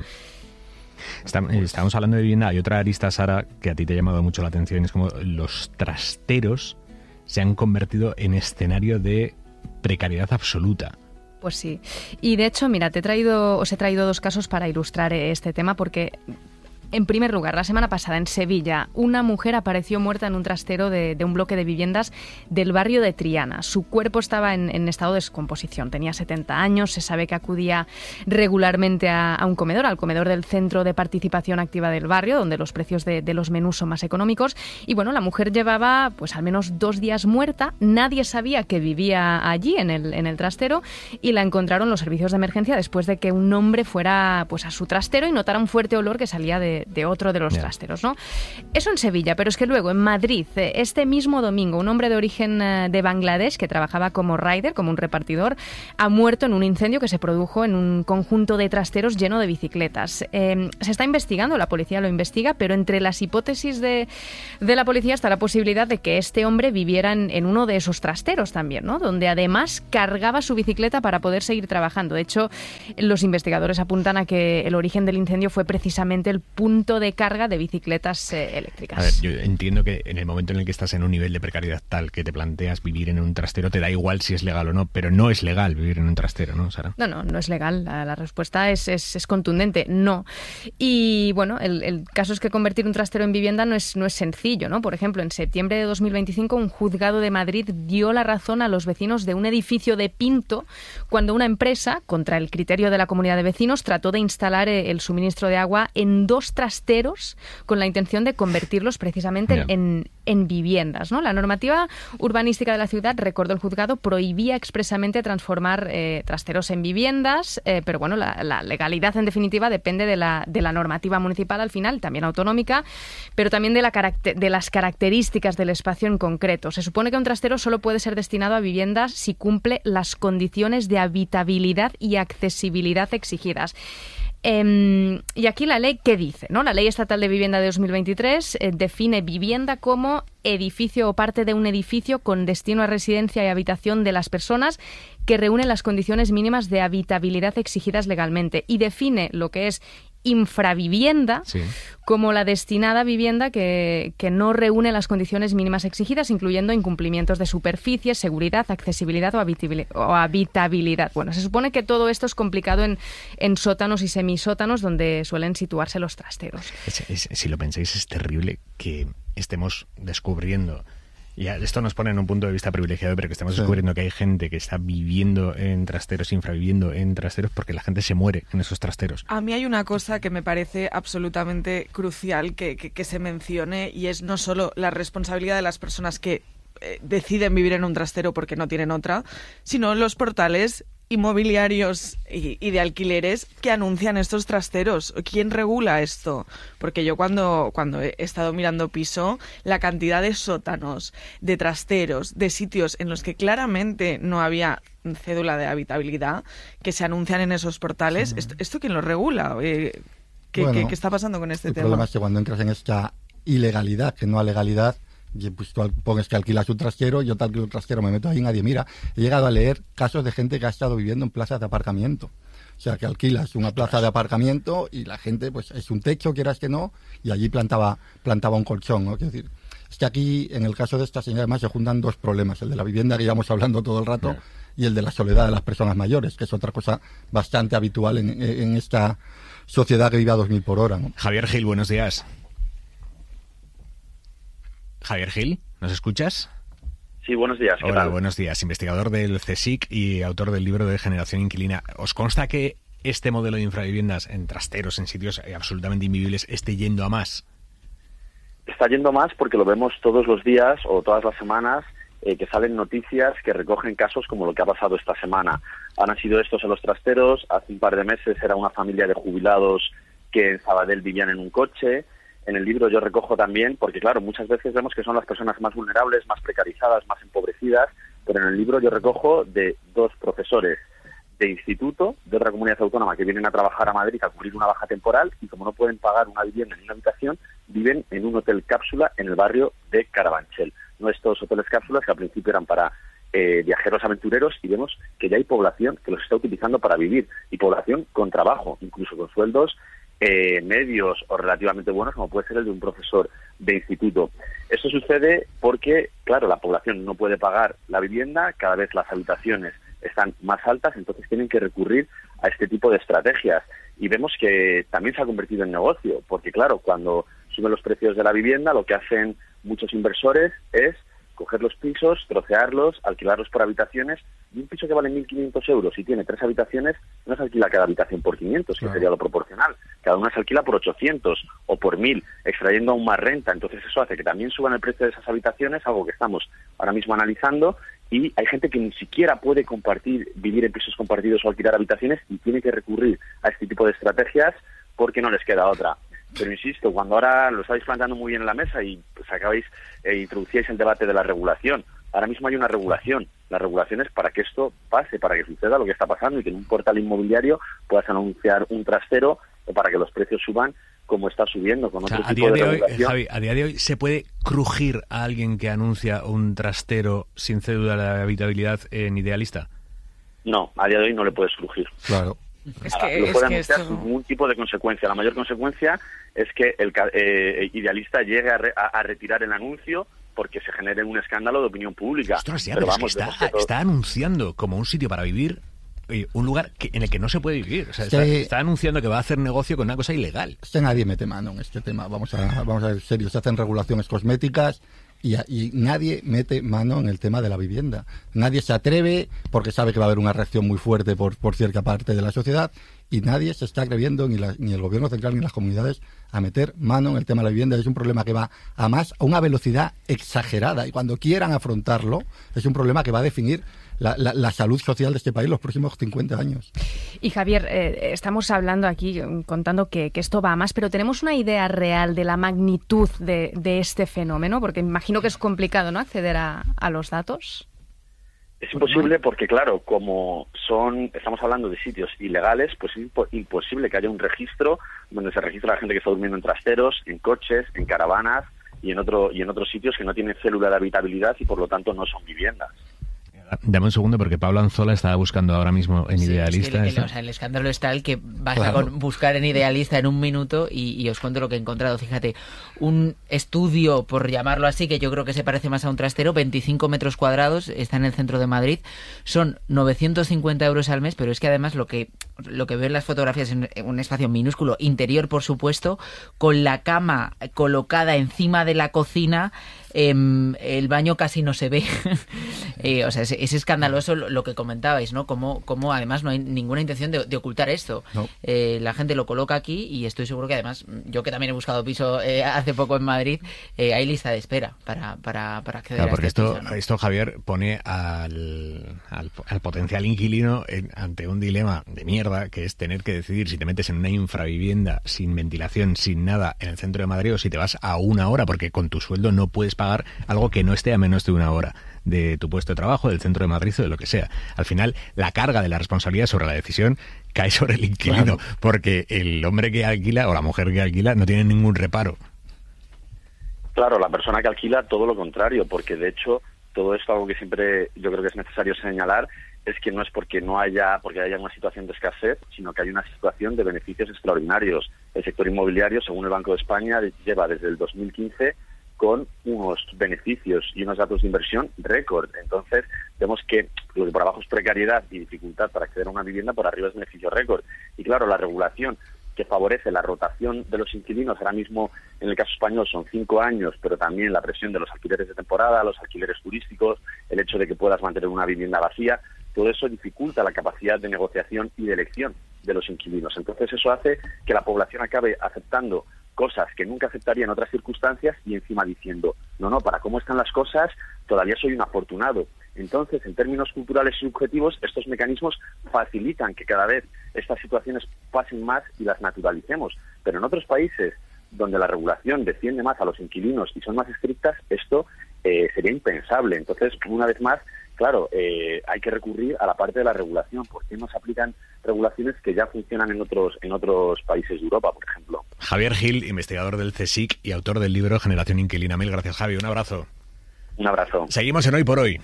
Estamos hablando de vivienda. Hay otra arista, Sara, que a ti te ha llamado mucho la atención. Es como los trasteros se han convertido en escenario de precariedad absoluta. Pues sí. Y de hecho, mira, te he traído, os he traído dos casos para ilustrar este tema porque... En primer lugar, la semana pasada en Sevilla, una mujer apareció muerta en un trastero de, de un bloque de viviendas del barrio de Triana. Su cuerpo estaba en, en estado de descomposición. Tenía setenta años, se sabe que acudía regularmente a, a un comedor, al comedor del Centro de Participación Activa del barrio, donde los precios de, de los menús son más económicos. Y bueno, la mujer llevaba pues al menos dos días muerta. Nadie sabía que vivía allí, en el, en el trastero, y la encontraron los servicios de emergencia después de que un hombre fuera pues a su trastero y notara un fuerte olor que salía de de otro de los yeah. trasteros, ¿no? Eso en Sevilla, pero es que luego en Madrid, este mismo domingo, un hombre de origen de Bangladesh que trabajaba como rider, como un repartidor, ha muerto en un incendio que se produjo en un conjunto de trasteros lleno de bicicletas. Eh, se está investigando, la policía lo investiga, pero entre las hipótesis de, de la policía está la posibilidad de que este hombre viviera en, en uno de esos trasteros también, ¿no? Donde además cargaba su bicicleta para poder seguir trabajando. De hecho, los investigadores apuntan a que el origen del incendio fue precisamente el punto de carga de bicicletas eh, eléctricas. A ver, yo entiendo que en el momento en el que estás en un nivel de precariedad tal que te planteas vivir en un trastero, te da igual si es legal o no, pero no es legal vivir en un trastero, ¿no, Sara? No, no, no es legal. La, la respuesta es, es, es contundente, no. Y bueno, el, el caso es que convertir un trastero en vivienda no es, no es sencillo, ¿no? Por ejemplo, en septiembre de dos mil veinticinco, un juzgado de Madrid dio la razón a los vecinos de un edificio de Pinto cuando una empresa, contra el criterio de la comunidad de vecinos, trató de instalar el suministro de agua en dos trasteros con la intención de convertirlos precisamente yeah. en, en viviendas, ¿no? La normativa urbanística de la ciudad, recordó el juzgado, prohibía expresamente transformar eh, trasteros en viviendas, eh, pero bueno, la, la legalidad en definitiva depende de la, de la normativa municipal al final, también autonómica, pero también de, la caracter- de las características del espacio en concreto. Se supone que un trastero solo puede ser destinado a viviendas si cumple las condiciones de habitabilidad y accesibilidad exigidas. Eh, y aquí la ley, ¿qué dice? ¿No? La Ley Estatal de Vivienda de dos mil veintitrés eh, define vivienda como edificio o parte de un edificio con destino a residencia y habitación de las personas que reúnen las condiciones mínimas de habitabilidad exigidas legalmente, y define lo que es infravivienda sí. como la destinada a vivienda que, que no reúne las condiciones mínimas exigidas, incluyendo incumplimientos de superficie, seguridad, accesibilidad o habitabilidad. O habitabilidad. Bueno, se supone que todo esto es complicado en, en sótanos y semisótanos donde suelen situarse los trasteros. Es, es, si lo pensáis, es terrible que estemos descubriendo, y esto nos pone en un punto de vista privilegiado, pero que estamos sí. descubriendo que hay gente que está viviendo en trasteros, infraviviendo en trasteros, porque la gente se muere en esos trasteros. A mí hay una cosa que me parece absolutamente crucial que, que, que se mencione, y es no solo la responsabilidad de las personas que eh, deciden vivir en un trastero porque no tienen otra, sino los portales inmobiliarios y, y de alquileres que anuncian estos trasteros. ¿Quién regula esto? Porque yo cuando, cuando he estado mirando piso, la cantidad de sótanos, de trasteros, de sitios en los que claramente no había cédula de habitabilidad que se anuncian en esos portales, sí. ¿esto, ¿esto quién lo regula? Eh, ¿qué, bueno, qué, ¿Qué está pasando con este el tema? El problema es que cuando entras en esta ilegalidad, que no a legalidad, pues tú pones que alquilas un trastero, yo te alquilo un trastero, me meto ahí y nadie mira. He llegado a leer casos de gente que ha estado viviendo en plazas de aparcamiento. O sea, que alquilas una plaza de aparcamiento y la gente, pues es un techo, quieras que no, y allí plantaba plantaba un colchón, ¿no? Quiero decir, es que aquí, en el caso de esta señora, además se juntan dos problemas, el de la vivienda que íbamos hablando todo el rato, yeah. y el de la soledad de las personas mayores, que es otra cosa bastante habitual en, en esta sociedad que vive a dos mil por hora, ¿no? Javier Gil, buenos días. Javier Gil, ¿nos escuchas? Sí, buenos días. ¿Qué Hola, tal? Buenos días. Investigador del CSIC y autor del libro de Generación Inquilina. ¿Os consta que este modelo de infraviviendas en trasteros, en sitios absolutamente invivibles, esté yendo a más? Está yendo a más porque lo vemos todos los días o todas las semanas, eh, que salen noticias que recogen casos como lo que ha pasado esta semana. Han sido estos en los trasteros. Hace un par de meses era una familia de jubilados que en Sabadell vivían en un coche. en el libro yo recojo también, porque claro, muchas veces vemos que son las personas más vulnerables, más precarizadas, más empobrecidas, pero en el libro yo recojo de dos profesores de instituto de otra comunidad autónoma que vienen a trabajar a Madrid a cubrir una baja temporal y como no pueden pagar una vivienda en una habitación, viven en un hotel cápsula en el barrio de Carabanchel. No estos hoteles cápsulas que al principio eran para eh, viajeros aventureros, y vemos que ya hay población que los está utilizando para vivir, y población con trabajo, incluso con sueldos eh, medios o relativamente buenos, como puede ser el de un profesor de instituto. Esto sucede porque, claro, la población no puede pagar la vivienda, cada vez las habitaciones están más altas, entonces tienen que recurrir a este tipo de estrategias. Y vemos que también se ha convertido en negocio, porque claro, cuando suben los precios de la vivienda, lo que hacen muchos inversores es coger los pisos, trocearlos, alquilarlos por habitaciones, y un piso que vale mil quinientos euros y tiene tres habitaciones, no se alquila cada habitación por quinientos, que sería lo proporcional. Cada una se alquila por ochocientos o por mil, extrayendo aún más renta. Entonces eso hace que también suban el precio de esas habitaciones, algo que estamos ahora mismo analizando, y hay gente que ni siquiera puede compartir, vivir en pisos compartidos o alquilar habitaciones, y tiene que recurrir a este tipo de estrategias porque no les queda otra. Pero insisto, cuando ahora lo estáis planteando muy bien en la mesa y pues acabáis, eh, introducíais el debate de la regulación, ahora mismo hay una regulación. La regulación es para que esto pase, para que suceda lo que está pasando y que en un portal inmobiliario puedas anunciar un trastero o para que los precios suban como está subiendo con otro o sea, tipo a día de, de regulación. Hoy, Javi, a día de hoy se puede crujir a alguien que anuncia un trastero sin cédula de habitabilidad en Idealista. No, a día de hoy no le puedes crujir. Claro. Es Ahora, que, lo es puede que anunciar esto... sin ningún tipo de consecuencia. La mayor consecuencia es que el eh, Idealista llegue a, re, a, a retirar el anuncio porque se genere un escándalo de opinión pública. Ostras, ya, pero, pero vamos, es que está, que todo... está anunciando como un sitio para vivir, oye, un lugar que, en el que no se puede vivir. O sea, Sí. está, está anunciando que va a hacer negocio con una cosa ilegal. Es que nadie mete mano en este tema. Vamos a, vamos a ver serio. Se hacen regulaciones cosméticas y, y nadie mete mano en el tema de la vivienda. Nadie se atreve porque sabe que va a haber una reacción muy fuerte por, por cierta parte de la sociedad, y nadie se está atreviendo, ni, la, ni el gobierno central ni las comunidades, a meter mano en el tema de la vivienda. Es un problema que va a más, a una velocidad exagerada, y cuando quieran afrontarlo es un problema que va a definir la, la, la salud social de este país los próximos cincuenta años. Y Javier, eh, estamos hablando aquí, contando que, que esto va a más, pero ¿tenemos una idea real de la magnitud de, de este fenómeno? Porque me imagino que es complicado, ¿no?, acceder a, a los datos. Es imposible porque, claro, como son, estamos hablando de sitios ilegales, pues es impo- imposible que haya un registro donde se registra la gente que está durmiendo en trasteros, en coches, en caravanas y en otro y en otros sitios que no tienen célula de habitabilidad y por lo tanto no son viviendas. Dame un segundo porque Pablo Anzola estaba buscando ahora mismo en Sí, Idealista. es que el, el, o sea, el escándalo es tal que basta Claro. con buscar en Idealista en un minuto y, y os cuento lo que he encontrado. Fíjate, un estudio, por llamarlo así, que yo creo que se parece más a un trastero, veinticinco metros cuadrados, está en el centro de Madrid, son novecientos cincuenta euros al mes, pero es que además lo que lo que veo en las fotografías es un espacio minúsculo, interior por supuesto, con la cama colocada encima de la cocina, eh, el baño casi no se ve. eh, o sea, es, es escandaloso lo, lo que comentabais, ¿no? Como, como además no hay ninguna intención de, de ocultar esto. No. Eh, la gente lo coloca aquí y estoy seguro que además, yo que también he buscado piso eh, hace poco en Madrid, eh, hay lista de espera para, para, para acceder Claro, a porque este esto, piso, ¿no? esto, Javier, pone al, al, al potencial inquilino en- ante un dilema de mierda, que es tener que decidir si te metes en una infravivienda sin ventilación, sin nada, en el centro de Madrid, o si te vas a una hora, porque con tu sueldo no puedes pagar algo que no esté a menos de una hora de tu puesto de trabajo, del centro de Madrid o de lo que sea. Al final, la carga de la responsabilidad sobre la decisión cae sobre el inquilino, Claro. porque el hombre que alquila o la mujer que alquila no tiene ningún reparo. Claro, la persona que alquila todo lo contrario, porque de hecho todo esto, algo que siempre yo creo que es necesario señalar, es que no es porque no haya porque haya una situación de escasez, sino que hay una situación de beneficios extraordinarios. El sector inmobiliario, según el Banco de España, lleva desde el dos mil quince con unos beneficios y unos datos de inversión récord. Entonces, vemos que lo que por abajo es precariedad y dificultad para acceder a una vivienda, por arriba es beneficio récord. Y claro, la regulación que favorece la rotación de los inquilinos, ahora mismo en el caso español son cinco años, pero también la presión de los alquileres de temporada, los alquileres turísticos, el hecho de que puedas mantener una vivienda vacía, todo eso dificulta la capacidad de negociación y de elección de los inquilinos. Entonces eso hace que la población acabe aceptando cosas que nunca aceptaría en otras circunstancias y encima diciendo, no, no, para cómo están las cosas, todavía soy un afortunado. Entonces, en términos culturales y subjetivos, estos mecanismos facilitan que cada vez estas situaciones pasen más y las naturalicemos. Pero en otros países donde la regulación defiende más a los inquilinos y son más estrictas, esto eh, sería impensable. Entonces, una vez más, claro, eh, hay que recurrir a la parte de la regulación. ¿Por qué no se aplican regulaciones que ya funcionan en otros en otros países de Europa, por ejemplo? Javier Gil, investigador del CSIC y autor del libro Generación Inquilina. Mil gracias, Javi. Un abrazo. Un abrazo. Seguimos en Hoy por Hoy.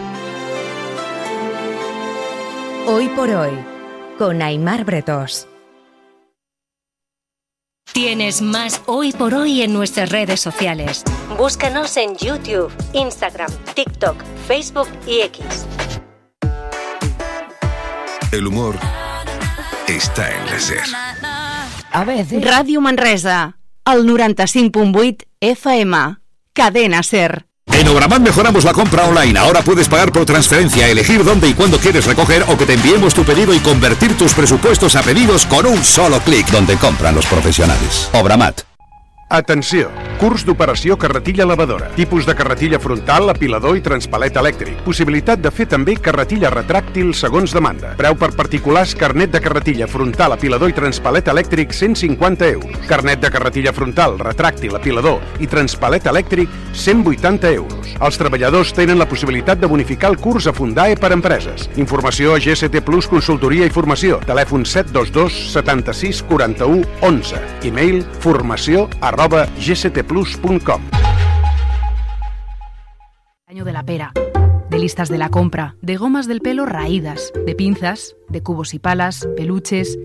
Hoy por Hoy, con Aimar Bretós. Tienes más Hoy por Hoy en nuestras redes sociales. Búscanos en YouTube, Instagram, TikTok, Facebook y X. El humor está en la SER. A veces. Ràdio Manresa, el noranta-cinc punt vuit F M. Cadena SER. En Obramat mejoramos la compra online. Ahora puedes pagar por transferencia, elegir dónde y cuándo quieres recoger o que te enviemos tu pedido y convertir tus presupuestos a pedidos con un solo clic. Donde compran los profesionales. Obramat. Atenció! Curs d'operació carretilla lavadora. Tipus de carretilla frontal, apilador i transpalet elèctric. Possibilitat de fer també carretilla retràctil segons demanda. Preu per particulars: carnet de carretilla frontal, apilador i transpalet elèctric cent cinquanta euros. Carnet de carretilla frontal, retràctil, apilador i transpalet elèctric cent vuitanta euros. Els treballadors tenen la possibilitat de bonificar el curs a Fundae per empreses. Informació a G S T Plus Consultoria i Formació. Telèfon set dos dos setanta-sis quaranta-u onze. E-mail formació arroba g s t plus punto com. Año de la pera, de listas de la compra, de gomas del pelo raídas, de pinzas, de cubos y palas, peluches,